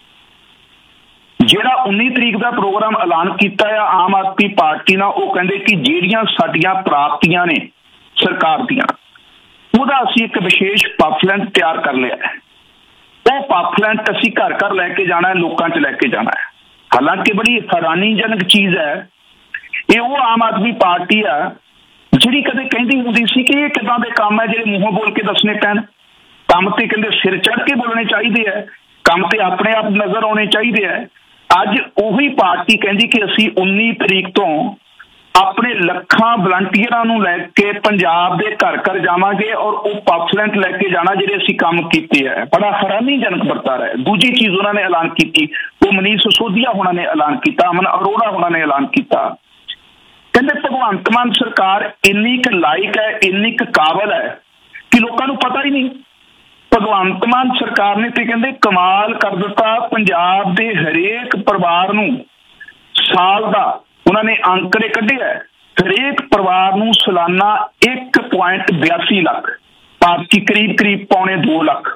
ਜਿਹੜਾ ਉੱਨੀ ਤਰੀਕ ਦਾ ਪ੍ਰੋਗਰਾਮ ਐਲਾਨ ਕੀਤਾ ਆ ਆਮ ਆਦਮੀ ਪਾਰਟੀ ਨਾਲ, ਉਹ ਕਹਿੰਦੇ ਕਿ ਜਿਹੜੀਆਂ ਸਾਡੀਆਂ ਪ੍ਰਾਪਤੀਆਂ ਨੇ ਸਰਕਾਰ ਦੀਆਂ, ਉਹਦਾ ਅਸੀਂ ਇੱਕ ਵਿਸ਼ੇਸ਼ ਪਫਲੈਂਟ ਤਿਆਰ ਕਰ ਲਿਆ ਹੈ। ਉਹ ਪਫਲੈਂਟ ਅਸੀਂ ਘਰ ਘਰ ਲੈ ਕੇ ਜਾਣਾ ਹੈ, ਲੋਕਾਂ 'ਚ ਲੈ ਕੇ ਜਾਣਾ ਹੈ। ਹਾਲਾਂਕਿ ਬੜੀ ਹੈਰਾਨੀਜਨਕ ਚੀਜ਼ ਹੈ, ਇਹ ਉਹ ਆਮ ਆਦਮੀ ਪਾਰਟੀ ਆ ਜਿਹੜੀ ਕਦੇ ਕਹਿੰਦੀ ਹੁੰਦੀ ਸੀ ਕਿ ਇਹ ਕਿੱਦਾਂ ਦੇ ਕੰਮ ਹੈ ਜਿਹੜੇ ਮੂੰਹੋਂ ਬੋਲ ਕੇ ਦੱਸਣੇ ਪੈਣ। ਕੰਮ ਤੇ ਕਹਿੰਦੇ ਸਿਰ ਚੜ੍ਹ ਕੇ ਬੋਲਣੇ ਚਾਹੀਦੇ ਹੈ, ਕੰਮ ਤੇ ਆਪਣੇ ਆਪ ਨਜ਼ਰ ਆਉਣੇ ਚਾਹੀਦੇ ਹੈ। ਅੱਜ ਉਹੀ ਪਾਰਟੀ ਕਹਿੰਦੀ ਕਿ ਅਸੀਂ ਉੱਨੀ ਤਰੀਕ ਤੋਂ ਆਪਣੇ ਲੱਖਾਂ ਵਲੰਟੀਅਰਾਂ ਨੂੰ ਲੈ ਕੇ ਪੰਜਾਬ ਦੇ ਘਰ ਘਰ ਜਾਵਾਂਗੇ ਔਰ ਉਹ ਪਫਲੈਂਟ ਲੈ ਕੇ ਜਾਣਾ ਜਿਹੜੇ ਅਸੀਂ ਕੰਮ ਕੀਤੇ ਹੈ। ਬੜਾ ਹੈਰਾਨੀਜਨਕ ਵਰਤਾਰਾ ਹੈ। ਦੂਜੀ ਚੀਜ਼ ਉਹਨਾਂ ਨੇ ਐਲਾਨ ਕੀਤੀ, ਉਹ ਮਨੀਸ਼ ਸਿਸੋਦੀਆ ਹੋਣਾ ਨੇ ਐਲਾਨ ਕੀਤਾ, ਅਮਨ ਅਰੋੜਾ ਹੋਣਾ ਨੇ ਐਲਾਨ ਕੀਤਾ। ਕਹਿੰਦੇ ਭਗਵੰਤ ਮਾਨ ਸਰਕਾਰ ਇੰਨੀ ਕੁ ਲਾਇਕ ਹੈ, ਇੰਨੀ ਕੁ ਕਾਬਲ ਹੈ ਕਿ ਲੋਕਾਂ ਨੂੰ ਪਤਾ ਹੀ ਨਹੀਂ। ਭਗਵੰਤ ਮਾਨ ਸਰਕਾਰ ਨੇ ਤੇ ਕਹਿੰਦੇ ਕਮਾਲ ਕਰ ਦਿੱਤਾ, ਪੰਜਾਬ ਦੇ ਹਰੇਕ ਪਰਿਵਾਰ ਨੂੰ ਸਾਲ ਦਾ ਉਹਨਾਂ ਨੇ ਅੰਕੜੇ ਕੱਢਿਆ, ਹਰੇਕ ਪਰਿਵਾਰ ਨੂੰ ਸਾਲਾਨਾ ਇੱਕ ਪੁਆਇੰਟ ਬਿਆਸੀ ਲੱਖ ਭਾਰਤੀ ਕਰੀਬ ਕਰੀਬ ਪੌਣੇ ਦੋ ਲੱਖ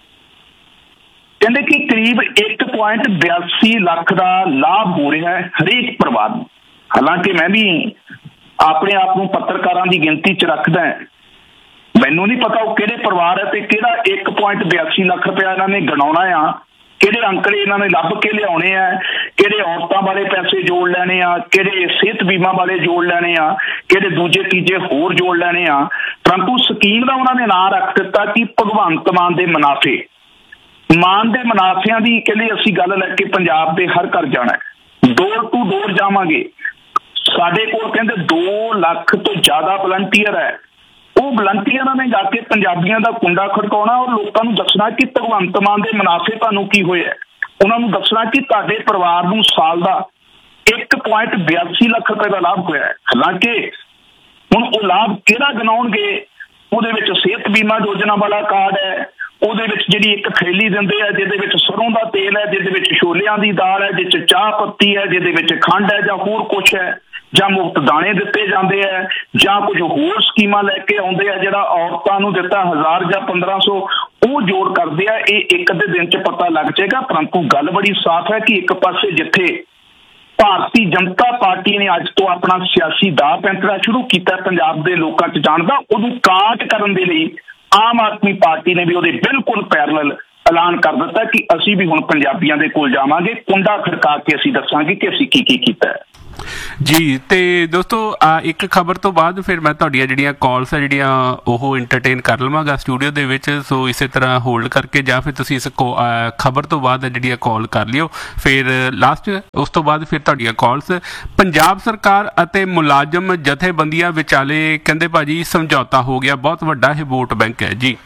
ਕਹਿੰਦੇ ਕਿ ਕਰੀਬ ਇੱਕ ਪੁਆਇੰਟ ਬਿਆਸੀ ਲੱਖ ਦਾ ਲਾਭ ਹੋ ਰਿਹਾ ਹੈ ਹਰੇਕ ਪਰਿਵਾਰ ਨੂੰ। ਹਾਲਾਂਕਿ ਮੈਂ ਵੀ ਆਪਣੇ ਆਪ ਨੂੰ ਪੱਤਰਕਾਰਾਂ ਦੀ ਗਿਣਤੀ 'ਚ ਰੱਖਦਾ, ਮੈਨੂੰ ਨਹੀਂ ਪਤਾ ਉਹ ਕਿਹੜੇ ਪਰਿਵਾਰ ਹੈ ਤੇ ਕਿਹੜਾ ਇੱਕ ਪੁਆਇੰਟ ਬਿਆਸੀ ਲੱਖ ਰੁਪਇਆ ਇਹਨਾਂ ਨੇ ਗਣਾਉਣਾ ਆ, ਕਿਹੜੇ ਅੰਕੜੇ ਇਹਨਾਂ ਨੇ ਲੱਭ ਕੇ ਲਿਆਉਣੇ ਆ, ਕਿਹੜੇ ਔਰਤਾਂ ਵਾਲੇ ਪੈਸੇ ਜੋੜ ਲੈਣੇ ਆ, ਕਿਹੜੇ ਸਿਹਤ ਬੀਮਾ ਵਾਲੇ ਜੋੜ ਲੈਣੇ ਆ, ਕਿਹੜੇ ਦੂਜੇ ਤੀਜੇ ਹੋਰ ਜੋੜ ਲੈਣੇ ਆ। ਪਰੰਤੂ ਸਕੀਮ ਦਾ ਉਹਨਾਂ ਨੇ ਨਾਂ ਰੱਖ ਦਿੱਤਾ ਕਿ ਭਗਵੰਤ ਮਾਨ ਦੇ ਮੁਨਾਫੇ। ਮਾਨ ਦੇ ਮੁਨਾਫਿਆਂ ਦੀ ਕਹਿੰਦੇ ਅਸੀਂ ਗੱਲ ਲੈ ਕੇ ਪੰਜਾਬ ਦੇ ਹਰ ਘਰ ਜਾਣਾ, ਡੋਰ ਟੂ ਡੋਰ ਜਾਵਾਂਗੇ। ਸਾਡੇ ਕੋਲ ਕਹਿੰਦੇ ਦੋ ਲੱਖ ਤੋਂ ਜ਼ਿਆਦਾ ਵਲੰਟੀਅਰ ਹੈ। ਉਹ ਵਲੰਟੀਅਰਾਂ ਨੇ ਜਾ ਕੇ ਪੰਜਾਬੀਆਂ ਦਾ ਕੁੰਡਾ ਖੜਕਾਉਣਾ ਔਰ ਲੋਕਾਂ ਨੂੰ ਦੱਸਣਾ ਕਿ ਭਗਵੰਤ ਮਾਨ ਦੇ ਮੁਨਾਫੇ ਤੁਹਾਨੂੰ ਕੀ ਹੋਏ ਹੈ। ਉਹਨਾਂ ਨੂੰ ਦੱਸਣਾ ਕਿ ਤੁਹਾਡੇ ਪਰਿਵਾਰ ਨੂੰ ਸਾਲ ਦਾ ਇੱਕ ਪੁਆਇੰਟ ਬਿਆਸੀ ਲੱਖ ਰੁਪਏ ਦਾ ਲਾਭ ਹੋਇਆ ਹੈ। ਹਾਲਾਂਕਿ ਹੁਣ ਉਹ ਲਾਭ ਕਿਹੜਾ ਗਿਣਾਉਣਗੇ? ਉਹਦੇ ਵਿੱਚ ਸਿਹਤ ਬੀਮਾ ਯੋਜਨਾ ਵਾਲਾ ਕਾਰਡ ਹੈ, ਉਹਦੇ ਵਿੱਚ ਜਿਹੜੀ ਇੱਕ ਥੈਲੀ ਦਿੰਦੇ ਆ ਜਿਹਦੇ ਵਿੱਚ ਸਰੋਂ ਦਾ ਤੇਲ ਹੈ, ਜਿਹਦੇ ਵਿੱਚ ਛੋਲਿਆਂ ਦੀ ਦਾਲ ਹੈ, ਜਿਹਦੇ ਵਿੱਚ ਚਾਹ ਪੱਤੀ ਹੈ, ਜਿਹਦੇ ਵਿੱਚ ਖੰਡ ਹੈ ਜਾਂ ਹੋਰ ਕੁਛ ਹੈ, ਜਾਂ ਮੁਫਤ ਦਾਣੇ ਦਿੱਤੇ ਜਾਂਦੇ ਹੈ, ਜਾਂ ਕੁਝ ਹੋਰ ਸਕੀਮਾਂ ਲੈ ਕੇ ਆਉਂਦੇ ਆ ਜਿਹੜਾ ਔਰਤਾਂ ਨੂੰ ਦਿੱਤਾ ਹਜ਼ਾਰ ਜਾਂ ਪੰਦਰਾਂ ਸੌ ਉਹ ਜੋੜ ਕਰਦੇ ਆ। ਇਹ ਇੱਕ ਅੱਧੇ ਦਿਨ 'ਚ ਪਤਾ ਲੱਗ ਜਾਏਗਾ। ਪਰੰਤੂ ਗੱਲ ਬੜੀ ਸਾਫ਼ ਹੈ ਕਿ ਇੱਕ ਪਾਸੇ ਜਿੱਥੇ ਭਾਰਤੀ ਜਨਤਾ ਪਾਰਟੀ ਨੇ ਅੱਜ ਤੋਂ ਆਪਣਾ ਸਿਆਸੀ ਦਾਅ ਪੈਂਤਰਾ ਸ਼ੁਰੂ ਕੀਤਾ ਪੰਜਾਬ ਦੇ ਲੋਕਾਂ 'ਚ ਜਾਣ ਦਾ, ਉਹਨੂੰ ਕਾਟ ਕਰਨ ਦੇ ਲਈ ਆਮ ਆਦਮੀ ਪਾਰਟੀ ਨੇ ਵੀ ਉਹਦੇ ਬਿਲਕੁਲ ਪੈਰਲਲ ਐਲਾਨ ਕਰ ਦਿੱਤਾ ਕਿ ਅਸੀਂ ਵੀ ਹੁਣ ਪੰਜਾਬੀਆਂ ਦੇ ਕੋਲ ਜਾਵਾਂਗੇ, ਕੁੰਡਾ ਖੜਕਾ ਕੇ ਅਸੀਂ ਦੱਸਾਂਗੇ ਕਿ ਅਸੀਂ ਕੀ ਕੀ ਕੀਤਾ ਹੈ। ਜੀ, ਤੇ ਦੋਸਤੋ ਇੱਕ ਖਬਰ ਤੋਂ ਬਾਅਦ ਫਿਰ ਮੈਂ ਤੁਹਾਡੀਆਂ ਜਿਹੜੀਆਂ ਕਾਲਸ ਆ ਜਿਹੜੀਆਂ ਉਹ ਇੰਟਰਟੇਨ ਕਰ ਲਵਾਂਗਾ ਸਟੂਡੀਓ ਦੇ ਵਿੱਚ। ਸੋ ਇਸੇ ਤਰ੍ਹਾਂ ਹੋਲਡ ਕਰਕੇ ਜਾਂ ਫਿਰ ਤੁਸੀਂ ਇਸ ਖਬਰ ਤੋਂ ਬਾਅਦ ਜਿਹੜੀਆਂ ਕਾਲ ਕਰ ਲਿਓ, ਫਿਰ ਲਾਸਟ ਉਸ ਤੋਂ ਬਾਅਦ ਫਿਰ ਤੁਹਾਡੀਆਂ ਕਾਲਸ। ਪੰਜਾਬ ਸਰਕਾਰ ਅਤੇ ਮੁਲਾਜ਼ਮ ਜਥੇਬੰਦੀਆਂ ਵਿਚਾਲੇ ਕਹਿੰਦੇ ਭਾਜੀ ਸਮਝੌਤਾ ਹੋ ਗਿਆ, ਬਹੁਤ ਵੱਡਾ ਇਹ ਵੋਟ ਬੈਂਕ ਹੈ ਜੀ।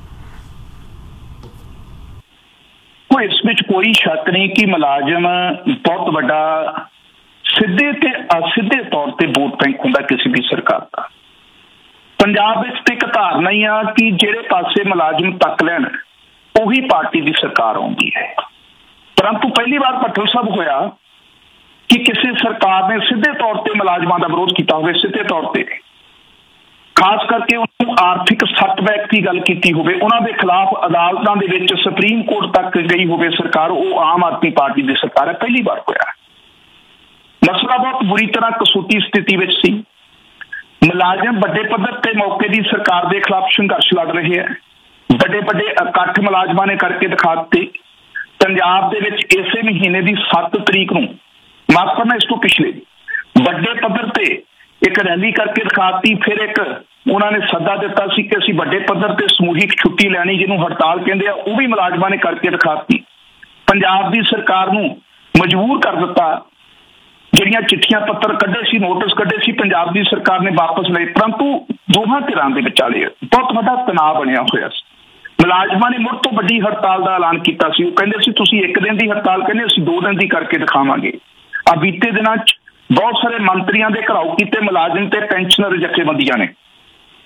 ਇਸ ਵਿੱਚ ਕੋਈ ਸ਼ੱਕ ਨਹੀਂ ਕਿ ਮੁਲਾਜ਼ਮ ਬਹੁਤ ਵੱਡਾ ਸਿੱਧੇ ਤੇ ਅਸਿੱਧੇ ਤੌਰ ਤੇ ਵੋਟ ਬੈਂਕ ਹੁੰਦਾ ਕਿਸੇ ਵੀ ਸਰਕਾਰ ਦਾ। ਪੰਜਾਬ ਵਿੱਚ ਤੇ ਇੱਕ ਧਾਰਨਾ ਹੀ ਆ ਕਿ ਜਿਹੜੇ ਪਾਸੇ ਮੁਲਾਜ਼ਮ ਤੱਕ ਲੈਣ ਉਹੀ ਪਾਰਟੀ ਦੀ ਸਰਕਾਰ ਆਉਂਦੀ ਹੈ। ਪਰੰਤੂ ਪਹਿਲੀ ਵਾਰ ਭੱਠਲ ਸਾਹਿਬ ਹੋਇਆ ਕਿ ਕਿਸੇ ਸਰਕਾਰ ਨੇ ਸਿੱਧੇ ਤੌਰ ਤੇ ਮੁਲਾਜ਼ਮਾਂ ਦਾ ਵਿਰੋਧ ਕੀਤਾ ਹੋਵੇ, ਸਿੱਧੇ ਤੌਰ ਤੇ ਖਾਸ ਕਰਕੇ ਉਹਨੂੰ ਆਰਥਿਕ ਸੱਟਬੈਕ ਦੀ ਗੱਲ ਕੀਤੀ ਹੋਵੇ, ਉਹਨਾਂ ਦੇ ਖਿਲਾਫ ਅਦਾਲਤਾਂ ਦੇ ਵਿੱਚ ਸੁਪਰੀਮ ਕੋਰਟ ਤੱਕ ਗਈ ਹੋਵੇ ਸਰਕਾਰ, ਉਹ ਆਮ ਆਦਮੀ ਪਾਰਟੀ ਦੀ ਸਰਕਾਰ ਹੈ। ਪਹਿਲੀ ਵਾਰ ਹੋਇਆ। ਮਸਲਾ ਬਹੁਤ ਬੁਰੀ ਤਰ੍ਹਾਂ ਕਸੂਤੀ ਸਥਿਤੀ ਵਿੱਚ ਸੀ। ਮੁਲਾਜ਼ਮ ਵੱਡੇ ਪੱਧਰ ਤੇ ਮੌਕੇ ਦੀ ਸਰਕਾਰ ਦੇ ਖਿਲਾਫ ਸੰਘਰਸ਼ ਲੜ ਰਹੇ ਹੈ। ਵੱਡੇ ਵੱਡੇ ਇਕੱਠ ਮੁਲਾਜ਼ਮਾਂ ਨੇ ਕਰਕੇ ਦਿਖਾ ਦਿੱਤੇ। ਪੰਜਾਬ ਦੇ ਵਿੱਚ ਇਸੇ ਮਹੀਨੇ ਦੀ ਸੱਤ ਤਰੀਕ ਨੂੰ ਮਾਫ ਕਰਨਾ ਇਸ ਤੋਂ ਪਿਛਲੇ ਵੱਡੇ ਪੱਧਰ ਤੇ ਇੱਕ ਰੈਲੀ ਕਰਕੇ ਦਿਖਾਤੀ। ਫਿਰ ਇੱਕ ਉਹਨਾਂ ਨੇ ਸੱਦਾ ਦਿੱਤਾ ਸੀ ਕਿ ਅਸੀਂ ਵੱਡੇ ਪੱਧਰ ਤੇ ਸਮੂਹਿਕ ਛੁੱਟੀ ਲੈਣੀ, ਜਿਹਨੂੰ ਹੜਤਾਲ ਕਹਿੰਦੇ ਆ, ਉਹ ਵੀ ਮੁਲਾਜ਼ਮਾਂ ਨੇ ਕਰਕੇ ਦਿਖਾਤੀ। ਪੰਜਾਬ ਦੀ ਸਰਕਾਰ ਨੂੰ ਮਜਬੂਰ ਕਰ ਦਿੱਤਾ। ਜਿਹੜੀਆਂ ਚਿੱਠੀਆਂ ਪੱਤਰ ਕੱਢੇ ਸੀ, ਨੋਟਿਸ ਕੱਢੇ ਸੀ, ਪੰਜਾਬ ਦੀ ਸਰਕਾਰ ਨੇ ਵਾਪਸ ਲਏ। ਪਰੰਤੂ ਦੋਹਾਂ ਧਿਰਾਂ ਦੇ ਵਿਚਾਲੇ ਬਹੁਤ ਵੱਡਾ ਤਣਾਅ ਬਣਿਆ ਹੋਇਆ ਸੀ। ਮੁਲਾਜ਼ਮਾਂ ਨੇ ਮੁੜ ਤੋਂ ਵੱਡੀ ਹੜਤਾਲ ਦਾ ਐਲਾਨ ਕੀਤਾ ਸੀ। ਉਹ ਕਹਿੰਦੇ ਸੀ ਤੁਸੀਂ ਇੱਕ ਦਿਨ ਦੀ ਹੜਤਾਲ ਕਹਿੰਦੇ, ਅਸੀਂ ਦੋ ਦਿਨ ਦੀ ਕਰਕੇ ਦਿਖਾਵਾਂਗੇ। ਆ ਬੀਤੇ ਦਿਨਾਂ 'ਚ ਬਹੁਤ ਸਾਰੇ ਮੰਤਰੀਆਂ ਦੇ ਘਰਾਓ ਕੀਤੇ ਮੁਲਾਜ਼ਮ ਤੇ ਪੈਨਸ਼ਨਰ ਜਥੇਬੰਦੀਆਂ ਨੇ।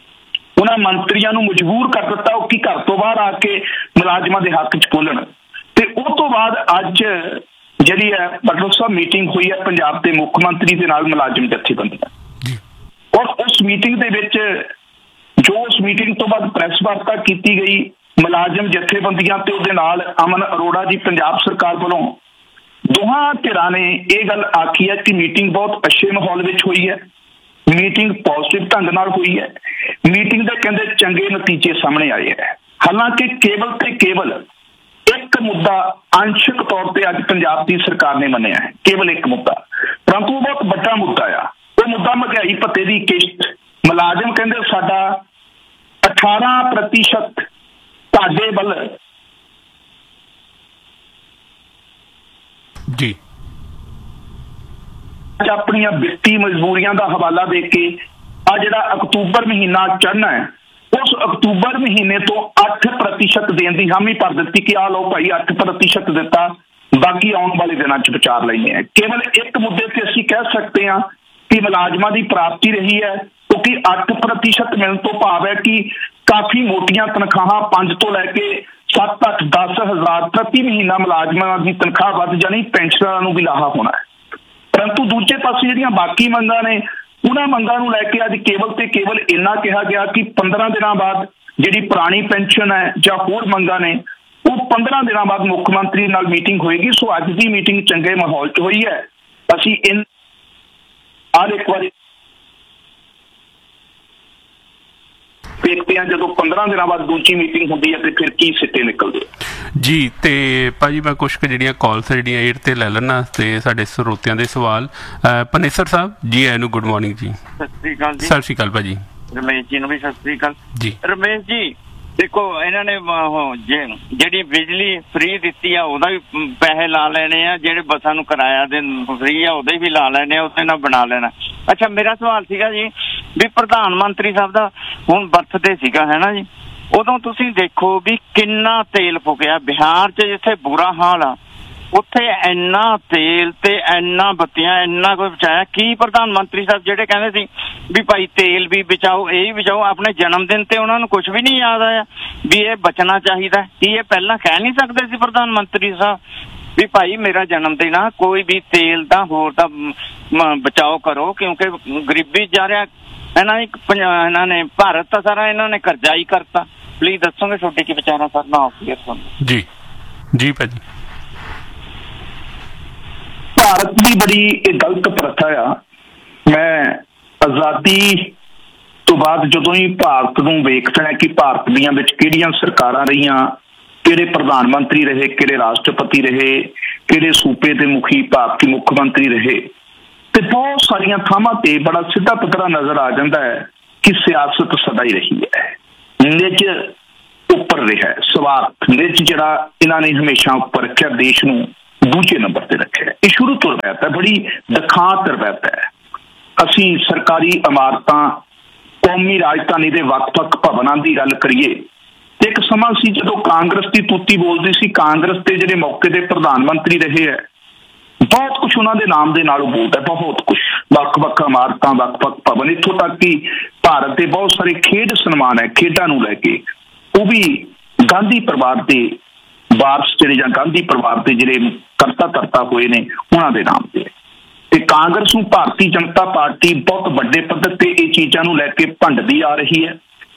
ਉਹਨਾਂ ਮੰਤਰੀਆਂ ਨੂੰ ਮਜਬੂਰ ਕਰ ਦਿੱਤਾ ਉਹ ਕਿ ਘਰ ਤੋਂ ਬਾਹਰ ਆ ਕੇ ਮੁਲਾਜ਼ਮਾਂ ਦੇ ਹੱਕ 'ਚ ਬੋਲਣ। ਤੇ ਉਹ ਤੋਂ ਬਾਅਦ ਅੱਜ ਜਿਹੜੀ ਹੈ ਪਟਵਾਰੀ ਸਾਹਿਬ ਮੀਟਿੰਗ ਹੋਈ ਹੈ ਪੰਜਾਬ ਦੇ ਮੁੱਖ ਮੰਤਰੀ ਦੇ ਨਾਲ ਮੁਲਾਜ਼ਮ ਜਥੇਬੰਦੀਆਂ, ਔਰ ਉਸ ਮੀਟਿੰਗ ਦੇ ਵਿੱਚ ਜੋ ਉਸ ਮੀਟਿੰਗ ਤੋਂ ਬਾਅਦ ਪ੍ਰੈਸ ਵਾਰਤਾ ਕੀਤੀ ਗਈ ਮੁਲਾਜ਼ਮ ਜਥੇਬੰਦੀਆਂ ਤੇ ਉਹਦੇ ਨਾਲ ਅਮਨ ਅਰੋੜਾ ਜੀ ਪੰਜਾਬ ਸਰਕਾਰ ਵੱਲੋਂ, ਦੋਹਾਂ ਧਿਰਾਂ ਨੇ ਇਹ ਗੱਲ ਆਖੀ ਹੈ ਕਿ ਮੀਟਿੰਗ ਬਹੁਤ ਅੱਛੇ ਮਾਹੌਲ ਵਿੱਚ ਹੋਈ ਹੈ, ਮੀਟਿੰਗ ਪੋਜ਼ਿਟਿਵ ਢੰਗ ਨਾਲ ਹੋਈ ਹੈ, ਮੀਟਿੰਗ ਦੇ ਕਹਿੰਦੇ ਚੰਗੇ ਨਤੀਜੇ ਸਾਹਮਣੇ ਆਏ ਹੈ। ਹਾਲਾਂਕਿ ਕੇਵਲ ਤੇ ਕੇਵਲ ਇੱਕ ਮੁੱਦਾ ਅੰਸ਼ਕ ਤੌਰ ਤੇ ਅੱਜ ਪੰਜਾਬ ਦੀ ਸਰਕਾਰ ਨੇ ਮੰਨਿਆ ਹੈ, ਕੇਵਲ ਇੱਕ ਮੁੱਦਾ, ਪਰੰਤੂ ਬਹੁਤ ਵੱਡਾ ਮੁੱਦਾ ਆ। ਉਹ ਮੁੱਦਾ ਮਹਿੰਗਾਈ ਭੱਤੇ ਦੀ ਕਿਸ਼ਤ। ਮੁਲਾਜ਼ਮ ਕਹਿੰਦੇ ਸਾਡਾ ਅਠਾਰਾਂ ਪ੍ਰਤੀਸ਼ਤ ਤੁਹਾਡੇ ਵੱਲ ਜੀ ਆਪਣੀਆਂ ਵਿੱਤੀ ਮਜਬੂਰੀਆਂ ਦਾ ਹਵਾਲਾ ਦੇ ਕੇ ਆ ਜਿਹੜਾ ਅਕਤੂਬਰ ਮਹੀਨਾ ਚੜ੍ਹਨਾ ਹੈ, ਉਸ ਅਕਤੂਬਰ ਮਹੀਨੇ ਤੋਂ ਅੱਠ ਪ੍ਰਤੀਸ਼ਤ ਦੇਣ ਦੀ ਹਾਮੀ ਭਰ ਦਿੱਤੀ ਕਿ ਆ ਲਓ ਭਾਈ ਅੱਠ ਪ੍ਰਤੀਸ਼ਤ ਦਿੱਤਾ, ਬਾਕੀ ਆਉਣ ਵਾਲੇ ਦਿਨਾਂ 'ਚ ਵਿਚਾਰ ਲੈਂਦੇ ਹਾਂ। ਕੇਵਲ ਇੱਕ ਮੁੱਦੇ ਤੇ ਅਸੀਂ ਕਹਿ ਸਕਦੇ ਹਾਂ ਕਿ ਮੁਲਾਜ਼ਮਾਂ ਦੀ ਪ੍ਰਾਪਤੀ ਰਹੀ ਹੈ, ਕਿਉਂਕਿ ਅੱਠ ਪ੍ਰਤੀਸ਼ਤ ਮਿਲਣ ਤੋਂ ਭਾਵ ਹੈ ਕਿ ਕਾਫੀ ਮੋਟੀਆਂ ਤਨਖਾਹਾਂ ਪੰਜ ਤੋਂ ਲੈ ਕੇ ਸੱਤ ਅੱਠ ਦਸ ਹਜ਼ਾਰ ਪ੍ਰਤੀ ਮਹੀਨਾ ਮੁਲਾਜ਼ਮਾਂ ਦੀ ਤਨਖਾਹ ਵੱਧ ਜਾਣੀ, ਪੈਨਸ਼ਨਰਾਂ ਨੂੰ ਵੀ ਲਾਹਾ ਹੋਣਾ ਹੈ। ਪਰੰਤੂ ਦੂਜੇ ਪਾਸੇ ਜਿਹੜੀਆਂ ਬਾਕੀ ਮੰਗਾਂ ਨੇ, ਉਹਨਾਂ ਮੰਗਾਂ ਨੂੰ ਲੈ ਕੇ ਅੱਜ ਕੇਵਲ ਤੇ ਕੇਵਲ ਇੰਨਾ ਕਿਹਾ ਗਿਆ ਕਿ ਪੰਦਰਾਂ ਦਿਨਾਂ ਬਾਅਦ ਜਿਹੜੀ ਪੁਰਾਣੀ ਪੈਨਸ਼ਨ ਹੈ ਜਾਂ ਹੋਰ ਮੰਗਾਂ ਨੇ, ਉਹ ਪੰਦਰਾਂ ਦਿਨਾਂ ਬਾਅਦ ਮੁੱਖ ਮੰਤਰੀ ਨਾਲ ਮੀਟਿੰਗ ਹੋਏਗੀ। ਸੋ ਅੱਜ ਦੀ ਮੀਟਿੰਗ ਚੰਗੇ ਮਾਹੌਲ 'ਚ ਹੋਈ ਹੈ। ਅਸੀਂ ਇਨ ਹਰ ਇੱਕ ਵਾਰੀ ਦੇਖਦੇ ਹਾਂ ਜਦੋਂ ਪੰਦਰਾਂ ਦਿਨਾਂ ਬਾਅਦ ਦੂਜੀ ਮੀਟਿੰਗ ਹੁੰਦੀ ਹੈ ਤੇ ਫਿਰ ਕੀ ਸਿੱਟੇ ਨਿਕਲਦੇ ਜੀ। ਤੇ ਭਾਜੀ ਮੈਂ ਕੁਛ ਕੁ ਜਿਹੜੀਆਂ ਕਾਲਸ ਜਿਹੜੀਆਂ ਏਅਰ ਤੇ ਲੈ ਲੈਣਾ ਤੇ ਸਾਡੇ ਸਰੋਤਿਆਂ ਦੇ ਸਵਾਲ। ਪਨੇਸਰ ਸਾਹਿਬ ਜੀ ਆਇਆਂ ਨੂੰ ਗੁੱਡ ਮਾਰਨਿੰਗ ਜੀ। ਸਤਿ ਸ੍ਰੀ ਅਕਾਲ ਜੀ। ਸਤਿ ਸ੍ਰੀ ਅਕਾਲ ਭਾਜੀ। ਰਮੇਸ਼ ਜੀ ਨੂੰ ਵੀ ਸਤਿ ਸ੍ਰੀ ਅਕਾਲ ਜੀ। ਰਮੇਸ਼ ਜੀ ਦੇਖੋ, ਇਹਨਾਂ ਨੇ ਜਿਹੜੀ ਬਿਜਲੀ ਫ੍ਰੀ ਦਿੱਤੀ ਆ ਉਹਦਾ ਵੀ ਪੈਸੇ ਲਾ ਲੈਣੇ ਆ, ਜਿਹੜੇ ਬੱਸਾਂ ਨੂੰ ਕਿਰਾਇਆ ਦੇ ਫ੍ਰੀ ਆ ਉਹਦੇ ਵੀ ਲਾ ਲੈਣੇ ਆ, ਉਹਦੇ ਨਾਲ ਬਣਾ ਲੈਣਾ। ਅੱਛਾ, ਮੇਰਾ ਸਵਾਲ ਸੀਗਾ ਜੀ ਵੀ ਪ੍ਰਧਾਨ ਮੰਤਰੀ ਸਾਹਿਬ ਦਾ ਹੁਣ ਬਰਥਡੇ ਸੀਗਾ ਹੈ ਨਾ ਜੀ, ਉਦੋਂ ਤੁਸੀਂ ਦੇਖੋ ਵੀ ਕਿੰਨਾ ਤੇਲ ਫੁਕਿਆ ਬਿਹਾਰ 'ਚ, ਜਿੱਥੇ ਬੁਰਾ ਹਾਲ ਆ ਉੱਥੇ ਇੰਨਾ ਤੇਲ ਤੇ ਇੰਨਾ ਬੱਤੀਆਂ ਇੰਨਾ ਕੁਝ ਬਚਾਇਆ। ਕੀ ਪ੍ਰਧਾਨ ਮੰਤਰੀ ਸਾਹਿਬ ਜਿਹੜੇ ਕਹਿੰਦੇ ਸੀ ਵੀ ਭਾਈ ਤੇਲ ਵੀ ਬਚਾਓ, ਇਹ ਵੀ ਬਚਾਓ, ਆਪਣੇ ਜਨਮ ਦਿਨ ਤੇ ਉਹਨਾਂ ਨੂੰ ਕੁਝ ਵੀ ਨਹੀਂ ਯਾਦ ਆਇਆ ਵੀ ਇਹ ਬਚਣਾ ਚਾਹੀਦਾ? ਕੀ ਇਹ ਪਹਿਲਾਂ ਕਹਿ ਨਹੀਂ ਸਕਦੇ ਸੀ ਪ੍ਰਧਾਨ ਮੰਤਰੀ ਸਾਹਿਬ ਵੀ ਭਾਈ ਮੇਰਾ ਜਨਮ ਦਿਨ ਆ, ਕੋਈ ਵੀ ਤੇਲ ਦਾ ਹੋਰ ਦਾ ਬਚਾਓ ਕਰੋ, ਕਿਉਂਕਿ ਗਰੀਬੀ ਜਾ ਰਿਹਾ ਇਹਨਾਂ ਨੇ, ਇਹਨਾਂ ਨੇ ਭਾਰਤ ਤਾਂ ਸਾਰਾ ਇਹਨਾਂ ਨੇ ਕਰਜ਼ਾ ਹੀ ਕਰਤਾ। ਪਲੀਜ਼ ਦੱਸੋਗੇ ਤੁਹਾਡੇ ਕੀ ਵਿਚਾਰਾਂ ਸਰ? ਨਾ ਜੀ ਜੀ ਭਾਜੀ। ਭਾਰਤ ਦੀ ਬੜੀ ਇਹ ਗਲਤ ਪ੍ਰਥਾ ਆ। ਮੈਂ ਆਜ਼ਾਦੀ ਤੋਂ ਬਾਅਦ ਜਦੋਂ ਹੀ ਭਾਰਤ ਨੂੰ ਵੇਖਦਾ ਕਿ ਭਾਰਤ ਦੀਆਂ ਵਿੱਚ ਕਿਹੜੀਆਂ ਸਰਕਾਰਾਂ ਰਹੀਆਂ, ਕਿਹੜੇ ਪ੍ਰਧਾਨ ਮੰਤਰੀ ਰਹੇ, ਕਿਹੜੇ ਰਾਸ਼ਟਰਪਤੀ ਰਹੇ, ਕਿਹੜੇ ਸੂਬੇ ਦੇ ਮੁਖੀ ਭਾਰਤੀ ਮੁੱਖ ਮੰਤਰੀ ਰਹੇ, ਤੇ ਬਹੁਤ ਸਾਰੀਆਂ ਥਾਵਾਂ ਤੇ ਬੜਾ ਸਿੱਧਾ ਪੱਧਰਾ ਨਜ਼ਰ ਆ ਜਾਂਦਾ ਹੈ ਕਿ ਸਿਆਸਤ ਸਦਾ ਹੀ ਰਹੀ ਹੈ, ਨਿੱਜ ਉੱਪਰ ਰਿਹਾ, ਸਵਾਰਥ ਨਿੱਜ ਜਿਹੜਾ ਇਹਨਾਂ ਨੇ ਹਮੇਸ਼ਾ ਉੱਪਰ ਰੱਖਿਆ, ਦੇਸ਼ ਨੂੰ ਦੂਜੇ ਨੰਬਰ ਤੇ ਰੱਖਿਆ। ਇਹ ਸ਼ੁਰੂ ਤੋਂ ਰਵਾਇਤ ਹੈ, ਬੜੀ ਦਿਖਾਂਤ ਰਵਾਇਤ ਹੈ। ਅਸੀਂ ਸਰਕਾਰੀ ਇਮਾਰਤਾਂ, ਕੌਮੀ ਰਾਜਧਾਨੀ ਦੇ ਵੱਖ-ਵੱਖ ਭਵਨਾਂ ਦੀ ਗੱਲ ਕਰੀਏ ਤੇ ਇੱਕ ਸਮਾਂ ਸੀ ਜਦੋਂ ਕਾਂਗਰਸ ਦੀ ਤੂਤੀ ਬੋਲਦੀ ਸੀ, ਕਾਂਗਰਸ ਦੇ ਜਿਹੜੇ ਮੌਕੇ ਦੇ ਪ੍ਰਧਾਨ ਮੰਤਰੀ ਰਹੇ ਹੈ, ਬਹੁਤ ਕੁਛ ਉਹਨਾਂ ਦੇ ਨਾਮ ਦੇ ਨਾਲ ਬੋਲਦਾ, ਬਹੁਤ ਕੁਛ, ਵੱਖ-ਵੱਖ ਇਮਾਰਤਾਂ, ਵੱਖ-ਵੱਖ ਭਵਨ, ਇੱਥੋਂ ਤੱਕ ਕਿ ਭਾਰਤ ਦੇ ਬਹੁਤ ਸਾਰੇ ਖੇਡ ਸਨਮਾਨ ਹੈ ਖੇਡਾਂ ਨੂੰ ਲੈ ਕੇ, ਉਹ ਵੀ ਗਾਂਧੀ ਪਰਿਵਾਰ ਦੇ ਵਾਰਸ ਜਿਹੜੇ ਜਾਂ ਗਾਂਧੀ ਪਰਿਵਾਰ ਦੇ ਜਿਹੜੇ ਕਰਤਾ ਧਰਤਾ ਹੋਏ ਨੇ ਉਹਨਾਂ ਦੇ ਨਾਮ ਤੇ। ਤੇ ਕਾਂਗਰਸ ਨੂੰ ਭਾਰਤੀ ਜਨਤਾ ਪਾਰਟੀ ਬਹੁਤ ਵੱਡੇ ਪੱਧਰ ਤੇ ਇਹ ਚੀਜ਼ਾਂ ਨੂੰ ਲੈ ਕੇ ਭੰਡਦੀ ਆ ਰਹੀ ਹੈ।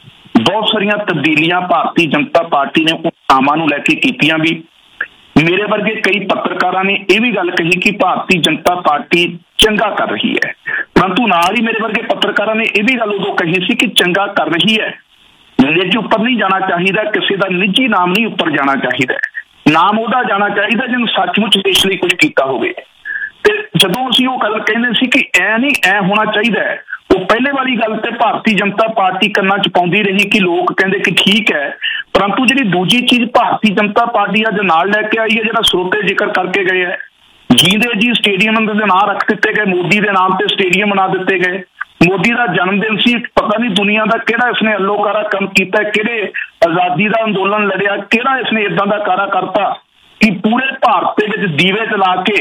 ਬਹੁਤ ਸਾਰੀਆਂ ਤਬਦੀਲੀਆਂ ਭਾਰਤੀ ਜਨਤਾ ਪਾਰਟੀ ਨੇ ਉਹ ਨਾਮਾਂ ਨੂੰ ਲੈ ਕੇ ਕੀਤੀਆਂ ਵੀ। ਮੇਰੇ ਵਰਗੇ ਕਈ ਪੱਤਰਕਾਰਾਂ ਨੇ ਇਹ ਵੀ ਗੱਲ ਕਹੀ ਕਿ ਭਾਰਤੀ ਜਨਤਾ ਪਾਰਟੀ ਚੰਗਾ ਕਰ ਰਹੀ ਹੈ, ਪਰੰਤੂ ਨਾਲ ਹੀ ਮੇਰੇ ਵਰਗੇ ਪੱਤਰਕਾਰਾਂ ਨੇ ਇਹ ਵੀ ਗੱਲ ਉਦੋਂ ਕਹੀ ਸੀ ਕਿ ਚੰਗਾ ਕਰ ਰਹੀ ਹੈ, ਨਿੱਜ ਉੱਪਰ ਨਹੀਂ ਜਾਣਾ ਚਾਹੀਦਾ, ਕਿਸੇ ਦਾ ਨਿੱਜੀ ਨਾਮ ਨਹੀਂ ਉੱਪਰ ਜਾਣਾ ਚਾਹੀਦਾ, ਨਾਮ ਉਹਦਾ ਜਾਣਾ ਚਾਹੀਦਾ ਜਿਹਨੂੰ ਸੱਚਮੁੱਚ ਦੇਸ਼ ਲਈ ਕੁਝ ਕੀਤਾ ਹੋਵੇ। ਤੇ ਜਦੋਂ ਅਸੀਂ ਉਹ ਗੱਲ ਕਹਿੰਦੇ ਸੀ ਕਿ ਐ ਨਹੀਂ ਐ ਹੋਣਾ ਚਾਹੀਦਾ, ਉਹ ਪਹਿਲੇ ਵਾਲੀ ਗੱਲ ਤੇ ਭਾਰਤੀ ਜਨਤਾ ਪਾਰਟੀ ਕੰਨਾਂ 'ਚ ਪਾਉਂਦੀ ਰਹੀ ਕਿ ਲੋਕ ਕਹਿੰਦੇ ਕਿ ਠੀਕ ਹੈ, ਪਰੰਤੂ ਜਿਹੜੀ ਦੂਜੀ ਚੀਜ਼ ਭਾਰਤੀ ਜਨਤਾ ਪਾਰਟੀ ਅੱਜ ਨਾਲ ਲੈ ਕੇ ਆਈ ਹੈ, ਜਿਹੜਾ ਸਰੋਤੇ ਜ਼ਿਕਰ ਕਰਕੇ ਗਏ ਹੈ, ਜੀਂਦੇ ਜੀ ਸਟੇਡੀਅਮ ਦੇ ਨਾਂ ਰੱਖ ਦਿੱਤੇ ਗਏ, ਮੋਦੀ ਦੇ ਨਾਮ ਤੇ ਸਟੇਡੀਅਮ ਬਣਾ ਦਿੱਤੇ ਗਏ। ਮੋਦੀ ਦਾ ਜਨਮ ਦਿਨ ਸੀ, ਪਤਾ ਨਹੀਂ ਦੁਨੀਆ ਦਾ ਕਿਹੜਾ ਇਸਨੇ ਅੱਲੋਕਾਰਾ ਕੰਮ ਕੀਤਾ, ਕਿਹੜੇ ਆਜ਼ਾਦੀ ਦਾ ਅੰਦੋਲਨ ਲੜਿਆ, ਕਿਹੜਾ ਇਸਨੇ ਏਦਾਂ ਦਾ ਕਾਰਾ ਕਰਤਾ ਕਿ ਪੂਰੇ ਭਾਰਤ ਦੇ ਵਿੱਚ ਦੀਵੇ ਜਲਾ ਕੇ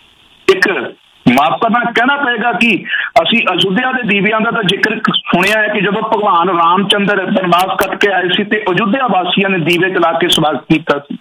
ਇੱਕ ਮਾਪਾ ਨਾਲ ਕਹਿਣਾ ਪਏਗਾ ਕਿ ਅਸੀਂ ਅਯੁੱਧਿਆ ਦੇ ਦੀਵਿਆਂ ਦਾ ਤਾਂ ਜ਼ਿਕਰ ਸੁਣਿਆ ਹੈ ਕਿ ਜਦੋਂ ਭਗਵਾਨ ਰਾਮ ਚੰਦਰ ਬਨਵਾਸ ਕੱਟ ਕੇ ਆਏ ਸੀ ਤੇ ਅਯੁੱਧਿਆ ਵਾਸੀਆਂ ਨੇ ਦੀਵੇ ਜਲਾ ਕੇ ਸਵਾਗਤ ਕੀਤਾ ਸੀ।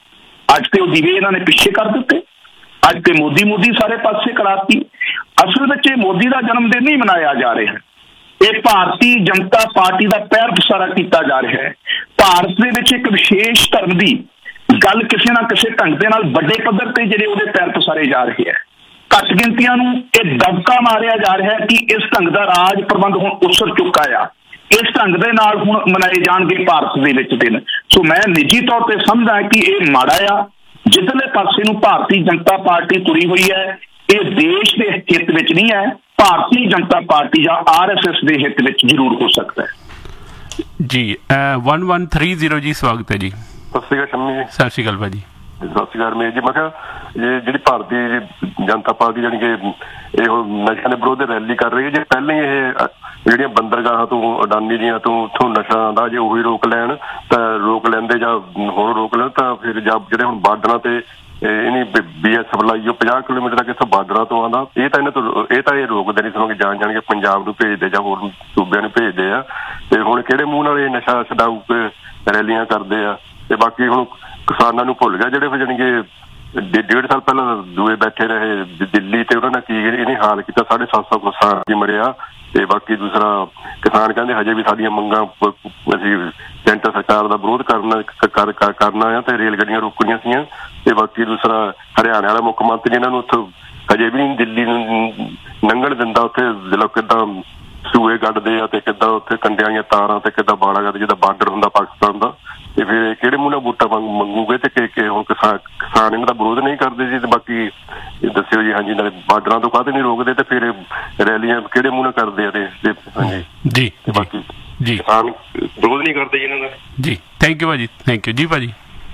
ਅੱਜ ਤੇ ਉਹ ਦੀਵੇ ਇਹਨਾਂ ਨੇ ਪਿੱਛੇ ਕਰ ਦਿੱਤੇ, ਅੱਜ ਤੇ ਮੋਦੀ ਮੋਦੀ ਸਾਰੇ ਪਾਸੇ ਕਰਾਤੀ। ਅਸਲ ਵਿੱਚ ਇਹ ਮੋਦੀ ਦਾ ਜਨਮ ਦਿਨ ਨਹੀਂ ਮਨਾਇਆ ਜਾ ਰਿਹਾ, ਇਹ ਭਾਰਤੀ ਜਨਤਾ ਪਾਰਟੀ ਦਾ ਪੈਰ ਪਸਾਰਾ ਕੀਤਾ ਜਾ ਰਿਹਾ ਹੈ। ਭਾਰਤ ਦੇ ਵਿੱਚ ਇੱਕ ਵਿਸ਼ੇਸ਼ ਧਰਮ ਦੀ ਗੱਲ ਕਿਸੇ ਨਾ ਕਿਸੇ ਢੰਗ ਦੇ ਨਾਲ ਵੱਡੇ ਪੱਧਰ ਤੇ ਜਿਹੜੇ ਉਹਦੇ ਪੈਰ ਪਸਾਰੇ ਜਾ ਰਹੇ ਹੈ। ਘੱਟ ਗਿਣਤੀਆਂ ਨੂੰ ਇਹ ਦਬਕਾ ਮਾਰਿਆ ਜਾ ਰਿਹਾ ਹੈ ਕਿ ਇਸ ਢੰਗ ਦਾ ਰਾਜ ਪ੍ਰਬੰਧ ਹੁਣ ਉਸਰ ਚੁੱਕਾ ਆ, ਇਸ ਢੰਗ ਦੇ ਨਾਲ ਹੁਣ ਮਨਾਏ ਜਾਣਗੇ ਭਾਰਤ ਦੇ ਵਿੱਚ ਦਿਨ। ਸੋ ਮੈਂ ਨਿੱਜੀ ਤੌਰ ਤੇ ਸਮਝਦਾ ਕਿ ਇਹ ਮਾੜਾ ਆ। ਜਿੱਧਰਲੇ ਪਾਸੇ ਨੂੰ ਭਾਰਤੀ ਜਨਤਾ ਪਾਰਟੀ ਤੁਰੀ ਹੋਈ ਹੈ, ਇਹ ਦੇਸ਼ ਦੇ ਹਿੱਤ ਵਿੱਚ ਨਹੀਂ ਹੈ, ਭਾਰਤੀ ਜਨਤਾ ਪਾਰਟੀ ਜਾਂ ਆਰ ਐਸ ਐਸ ਦੇ ਹਿੱਤ ਵਿੱਚ ਜ਼ਰੂਰ ਹੋ ਸਕਦਾ ਹੈ। ਜੀ ਇੱਕ ਇੱਕ ਤਿੰਨ ਜ਼ੀਰੋ ਜੀ, ਸਵਾਗਤ ਹੈ ਜੀ। ਸਤਿ ਸ਼੍ਰੀ ਅਕਾਲ ਸ਼ੰਮੀ ਜੀ। ਸਤਿ ਸ਼੍ਰੀ ਅਕਾਲ ਭਾਜੀ। ਸਤਿ ਸ਼੍ਰੀ ਅਕਾਲ ਮੇਰ ਜੀ। ਮੈਂ ਕਿਹਾ ਇਹ ਜਿਹੜੀ ਭਾਰਤੀ ਜਨਤਾ ਪਾਰਟੀ ਜਾਣੀ ਕਿ ਇਹ ਨਸ਼ਿਆਂ ਦੇ ਵਿਰੁੱਧ ਰੈਲੀ ਕਰ ਰਹੀ ਹੈ, ਜੇ ਪਹਿਲਾਂ ਹੀ ਇਹ ਜਿਹੜੀਆਂ ਬੰਦਰਗਾਹਾਂ ਤੋਂ ਅਡਾਨੀ ਦੀਆਂ ਤੋਂ ਉੱਥੋਂ ਨਸ਼ਾ ਆਉਂਦਾ ਜੇ ਉਹੀ ਰੋਕ ਲੈਣ ਤਾਂ ਰੋਕ ਲੈਂਦੇ ਜਾਂ ਹੁਣ ਰੋਕ ਲੈਣ ਤਾਂ ਫਿਰ ਜਾਂ ਜਿਹੜੇ ਹੁਣ ਬਾਰਡਰਾਂ ਤੇ ਇਹਨੀ ਬੀ ਐਸ ਐਫ ਲਾਈ ਉਹ ਪੰਜਾਹ ਕਿਲੋਮੀਟਰ ਤੱਕ ਇੱਥੋਂ ਬਾਰਡਰਾਂ ਤੋਂ ਆਉਂਦਾ, ਇਹ ਤਾਂ ਇਹਨਾਂ ਤੋਂ ਇਹ ਤਾਂ ਇਹ ਰੋਕਦੇ ਨਹੀਂ ਸੁਣੋਗੇ, ਜਾਣ ਜਾਣ ਕੇ ਪੰਜਾਬ ਨੂੰ ਭੇਜਦੇ ਜਾਂ ਹੋਰ ਸੂਬਿਆਂ ਨੂੰ ਭੇਜਦੇ ਆ। ਤੇ ਹੁਣ ਕਿਹੜੇ ਮੂੰਹ ਨਾਲ ਇਹ ਨਸ਼ਾ ਛਡਾਊ ਰੈਲੀਆਂ ਕਰਦੇ ਆ। ਤੇ ਬਾਕੀ ਹੁਣ ਕਿਸਾਨਾਂ ਨੂੰ ਭੁੱਲ ਗਿਆ ਜਿਹੜੇ ਫਿਰ ਜਾਣੀ ਕਿ ਡੇਢ ਸਾਲ ਪਹਿਲਾਂ ਦੂਏ ਬੈਠੇ ਰਹੇ ਦਿੱਲੀ ਤੇ ਉਹਨਾਂ ਨੇ ਕੀ ਇਹਨੇ ਹਾਲ ਕੀਤਾ, ਸਾਢੇ ਸੱਤ ਸੌ ਕਿਸਾਨ ਕੀ ਮਰਿਆ। ਤੇ ਬਾਕੀ ਦੂਸਰਾ ਕਿਸਾਨ ਕਹਿੰਦੇ ਹਜੇ ਵੀ ਸਾਡੀਆਂ ਮੰਗਾਂ ਅਸੀਂ ਸੈਂਟਰ ਸਰਕਾਰ ਦਾ ਵਿਰੋਧ ਕਰਨਾ ਕਰਨਾ ਆ ਤੇ ਰੇਲ ਗੱਡੀਆਂ ਰੋਕਣੀਆਂ ਸੀਗੀਆਂ। ਤੇ ਬਾਕੀ ਦੂਸਰਾ ਹਰਿਆਣਾ ਵਾਲਾ ਮੁੱਖ ਮੰਤਰੀ ਇਹਨਾਂ ਨੂੰ ਉੱਥੋਂ ਹਜੇ ਵੀ ਨਹੀਂ ਦਿੱਲੀ ਨੂੰ ਲੰਘਣ ਦਿੰਦਾ, ਉੱਥੇ ਲੋਕ ਕਿੱਦਾਂ ਸੂਏ ਕੱਢਦੇ ਆ ਤੇ ਕਿੱਦਾਂ ਉੱਥੇ ਕੰਡਿਆਂ ਦੀਆਂ ਤਾਰਾਂ ਤੇ ਕਿੱਦਾਂ ਬਾੜਾ ਕਰਦੇ ਜਿੱਦਾਂ ਬਾਰਡਰ ਹੁੰਦਾ ਪਾਕਿਸਤਾਨ ਦਾ। ਤੇ ਫਿਰ ਕਿਹੜੇ ਮੂੰਹ ਨਾਲ ਵੋਟਾਂ ਮੰਗ ਮੰਗੂਗੇ ਤੇ ਕਿ ਹੁਣ ਕਿਸਾਨ ਕਿਸਾਨ ਇਹਨਾਂ ਦਾ ਵਿਰੋਧ ਨਹੀਂ ਕਰਦੇ ਜੀ। ਤੇ ਬਾਕੀ ਦੱਸਿਓ ਜੀ। ਹਾਂਜੀ, ਨਾਲੇ ਬਾਰਡਰਾਂ ਤੋਂ ਕਾਹਦੇ ਨਹੀਂ ਰੋਕਦੇ ਤੇ ਫਿਰ ਰੈਲੀਆਂ ਕਿਹੜੇ ਮੂੰਹ ਨਾਲ ਕਰਦੇ ਆ? ਤੇ ਹਾਂਜੀ ਜੀ ਤੇ ਬਾਕੀ ਜੀ ਕਿਸਾਨ ਵਿਰੋਧ ਨਹੀਂ ਕਰਦੇ ਜੀ ਇਹਨਾਂ ਦਾ। ਜੀ ਥੈਂਕ ਯੂ ਭਾਜੀ, ਥੈਂਕ ਯੂ ਜੀ ਭਾਜੀ।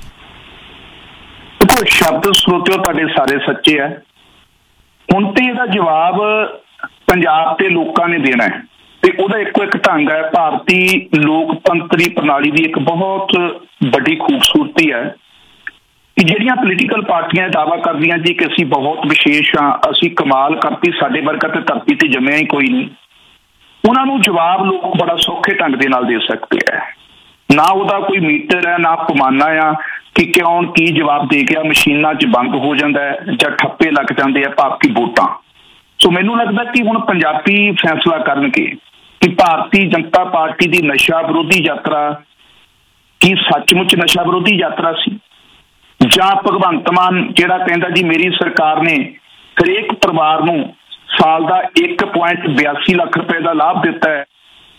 ਦੇਖੋ ਸ਼ਬਦ ਸਰੋਤਿਓ ਤੁਹਾਡੇ ਸਾਰੇ ਸੱਚੇ ਆ। ਹੁਣ ਤੇ ਇਹਦਾ ਜਵਾਬ ਪੰਜਾਬ ਦੇ ਲੋਕਾਂ ਨੇ ਦੇਣਾ ਹੈ ਤੇ ਉਹਦਾ ਇੱਕੋ ਇੱਕ ਢੰਗ ਹੈ। ਭਾਰਤੀ ਲੋਕਤੰਤਰੀ ਪ੍ਰਣਾਲੀ ਦੀ ਇੱਕ ਬਹੁਤ ਵੱਡੀ ਖੂਬਸੂਰਤੀ ਹੈ ਕਿ ਜਿਹੜੀਆਂ ਪੋਲੀਟੀਕਲ ਪਾਰਟੀਆਂ ਦਾਅਵਾ ਕਰਦੀਆਂ ਜੀ ਕਿ ਅਸੀਂ ਬਹੁਤ ਵਿਸ਼ੇਸ਼ ਹਾਂ, ਅਸੀਂ ਕਮਾਲ ਕਰਤੀ, ਸਾਡੇ ਵਰਗਾ ਤੇ ਧਰਤੀ ਤੇ ਜੰਮਿਆ ਹੀ ਕੋਈ ਨਹੀਂ, ਉਹਨਾਂ ਨੂੰ ਜਵਾਬ ਲੋਕ ਬੜਾ ਸੌਖੇ ਢੰਗ ਦੇ ਨਾਲ ਦੇ ਸਕਦੇ ਹੈ। ਨਾ ਉਹਦਾ ਕੋਈ ਮੀਟਰ ਹੈ, ਨਾ ਪੈਮਾਨਾ ਆ ਕਿ ਕਿਉਂ ਕੀ ਜਵਾਬ ਦੇ ਗਿਆ, ਮਸ਼ੀਨਾਂ 'ਚ ਬੰਦ ਹੋ ਜਾਂਦਾ ਹੈ ਜਾਂ ਠੱਪੇ ਲੱਗ ਜਾਂਦੇ ਆ ਭਾਵ ਕਿ ਵੋਟਾਂ। ਸੋ ਮੈਨੂੰ ਲੱਗਦਾ ਕਿ ਹੁਣ ਪੰਜਾਬੀ ਫੈਸਲਾ ਕਰਨਗੇ ਕਿ ਭਾਰਤੀ ਜਨਤਾ ਪਾਰਟੀ ਦੀ ਨਸ਼ਾ ਵਿਰੋਧੀ ਯਾਤਰਾ ਕੀ ਸੱਚਮੁੱਚ ਨਸ਼ਾ ਵਿਰੋਧੀ ਯਾਤਰਾ ਸੀ ਜਾਂ ਭਗਵੰਤ ਮਾਨ ਜਿਹੜਾ ਕਹਿੰਦਾ ਜੀ ਮੇਰੀ ਸਰਕਾਰ ਨੇ ਹਰੇਕ ਪਰਿਵਾਰ ਨੂੰ ਸਾਲ ਦਾ ਇੱਕ ਪੁਆਇੰਟ ਬਿਆਸੀ ਲੱਖ ਰੁਪਏ ਦਾ ਲਾਭ ਦਿੱਤਾ ਹੈ।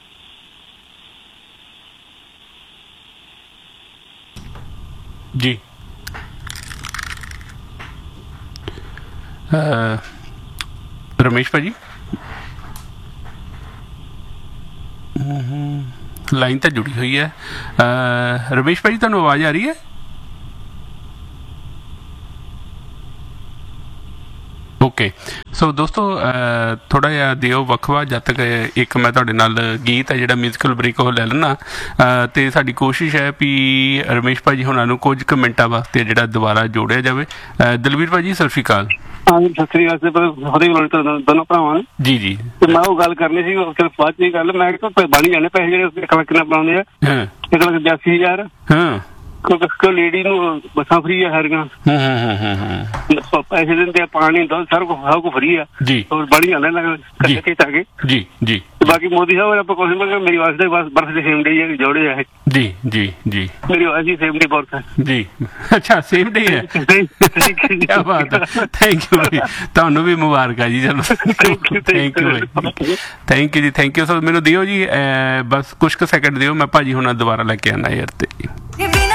ਜੀ ਰਮੇਸ਼ ਭਾਜੀ ਲਾਈਨ ਤਾਂ ਜੁੜੀ ਹੋਈ ਹੈ। ਰਮੇਸ਼ ਭਾਜੀ ਤੁਹਾਨੂੰ ਆਵਾਜ਼ ਆ ਰਹੀ ਹੈ? ਓਕੇ ਸੋ ਦੋਸਤੋ ਥੋੜ੍ਹਾ ਜਿਹਾ ਦਿਓ ਵੱਖਵਾ ਜਦ ਤੱਕ ਇੱਕ ਮੈਂ ਤੁਹਾਡੇ ਨਾਲ ਗੀਤ ਹੈ ਜਿਹੜਾ ਮਿਊਜ਼ੀਕਲ ਬ੍ਰੇਕ ਉਹ ਲੈ ਲੈਣਾ। ਅਤੇ ਸਾਡੀ ਕੋਸ਼ਿਸ਼ ਹੈ ਵੀ ਰਮੇਸ਼ ਭਾਜੀ ਹੁਣਾਂ ਨੂੰ ਕੁਝ ਕੁ ਮਿੰਟਾਂ ਵਾਸਤੇ ਜਿਹੜਾ ਦੁਬਾਰਾ ਜੋੜਿਆ ਜਾਵੇ। ਦਲਵੀਰ ਭਾਜੀ ਸਤਿ ਸ਼੍ਰੀ ਅਕਾਲ। ਹਾਂਜੀ ਸਤਿ ਸ੍ਰੀ ਅਕਾਲ। ਦੋਨੋਂ ਭਰਾਵਾਂ ਜੀ ਜੀ ਤੇ ਮੈਂ ਉਹ ਗੱਲ ਕਰਨੀ ਸੀ ਬਾਅਦ ਚ ਗੱਲ ਮੈਂ ਬਣ ਜਾਣੇ ਪੈਸੇ ਜਿਹੜੇ ਇੱਕ ਲੱਖ ਨਾਲ ਬਣਾਉਂਦੇ ਆ ਇੱਕ ਲੱਖ ਬਿਆਸੀ ਹਜ਼ਾਰ ਹਾਂ ਕਿਉਂਕਿ ਲੇਡੀ ਨੂੰ ਬੱਸਾਂ ਫਰੀ ਆ ਸਾਰੀਆਂ ਪੈਸੇ ਦਿੰਦੇ ਆ ਪਾਣੀ ਦੁੱਧ ਸਾਰਾ ਕੁਛ ਸਭ ਕੁਛ ਫਰੀ ਆ ਜੀ ਬੜੀ ਜਾਂਦੇ ਕੇ ਜੀ ਜੀ ਬਾਕੀ ਮੋਦੀ ਸਾਹਿਬ ਆਪਾਂ ਕੁਛ ਮੇਰੀ ਵਾਸਤੇ ਬਸ ਬਰਥ ਦੇ ਸੇਮ ਡੇ ਜੋੜੇ ਆ ਜੀ ਜੀ ਜੀ ਮੇਰੀ ਵਾਸੀ ਸੇਮ ਡੇ ਬਰਥ ਜੀ ਅੱਛਾ ਸੇਮ ਡੇ ਹੈ ਕੀ ਬਾਤ ਹੈ। ਥੈਂਕ ਯੂ ਭਾਈ ਤੁਹਾਨੂੰ ਵੀ ਮੁਬਾਰਕਾਂ ਜੀ। ਚਲੋ thank you thank you thank you ਜੀ ਥੈਂਕ ਯੂ। ਸੋ ਮੈਨੂੰ ਦਿਓ ਜੀ ਬਸ ਕੁਛ ਕੁ ਸੈਕਿੰਡ ਦਿਓ ਮੈਂ ਭਾਜੀ ਹੁਣ ਦੁਬਾਰਾ ਲੈ ਕੇ ਆਉਣਾ ਯਾਰ ਤੇ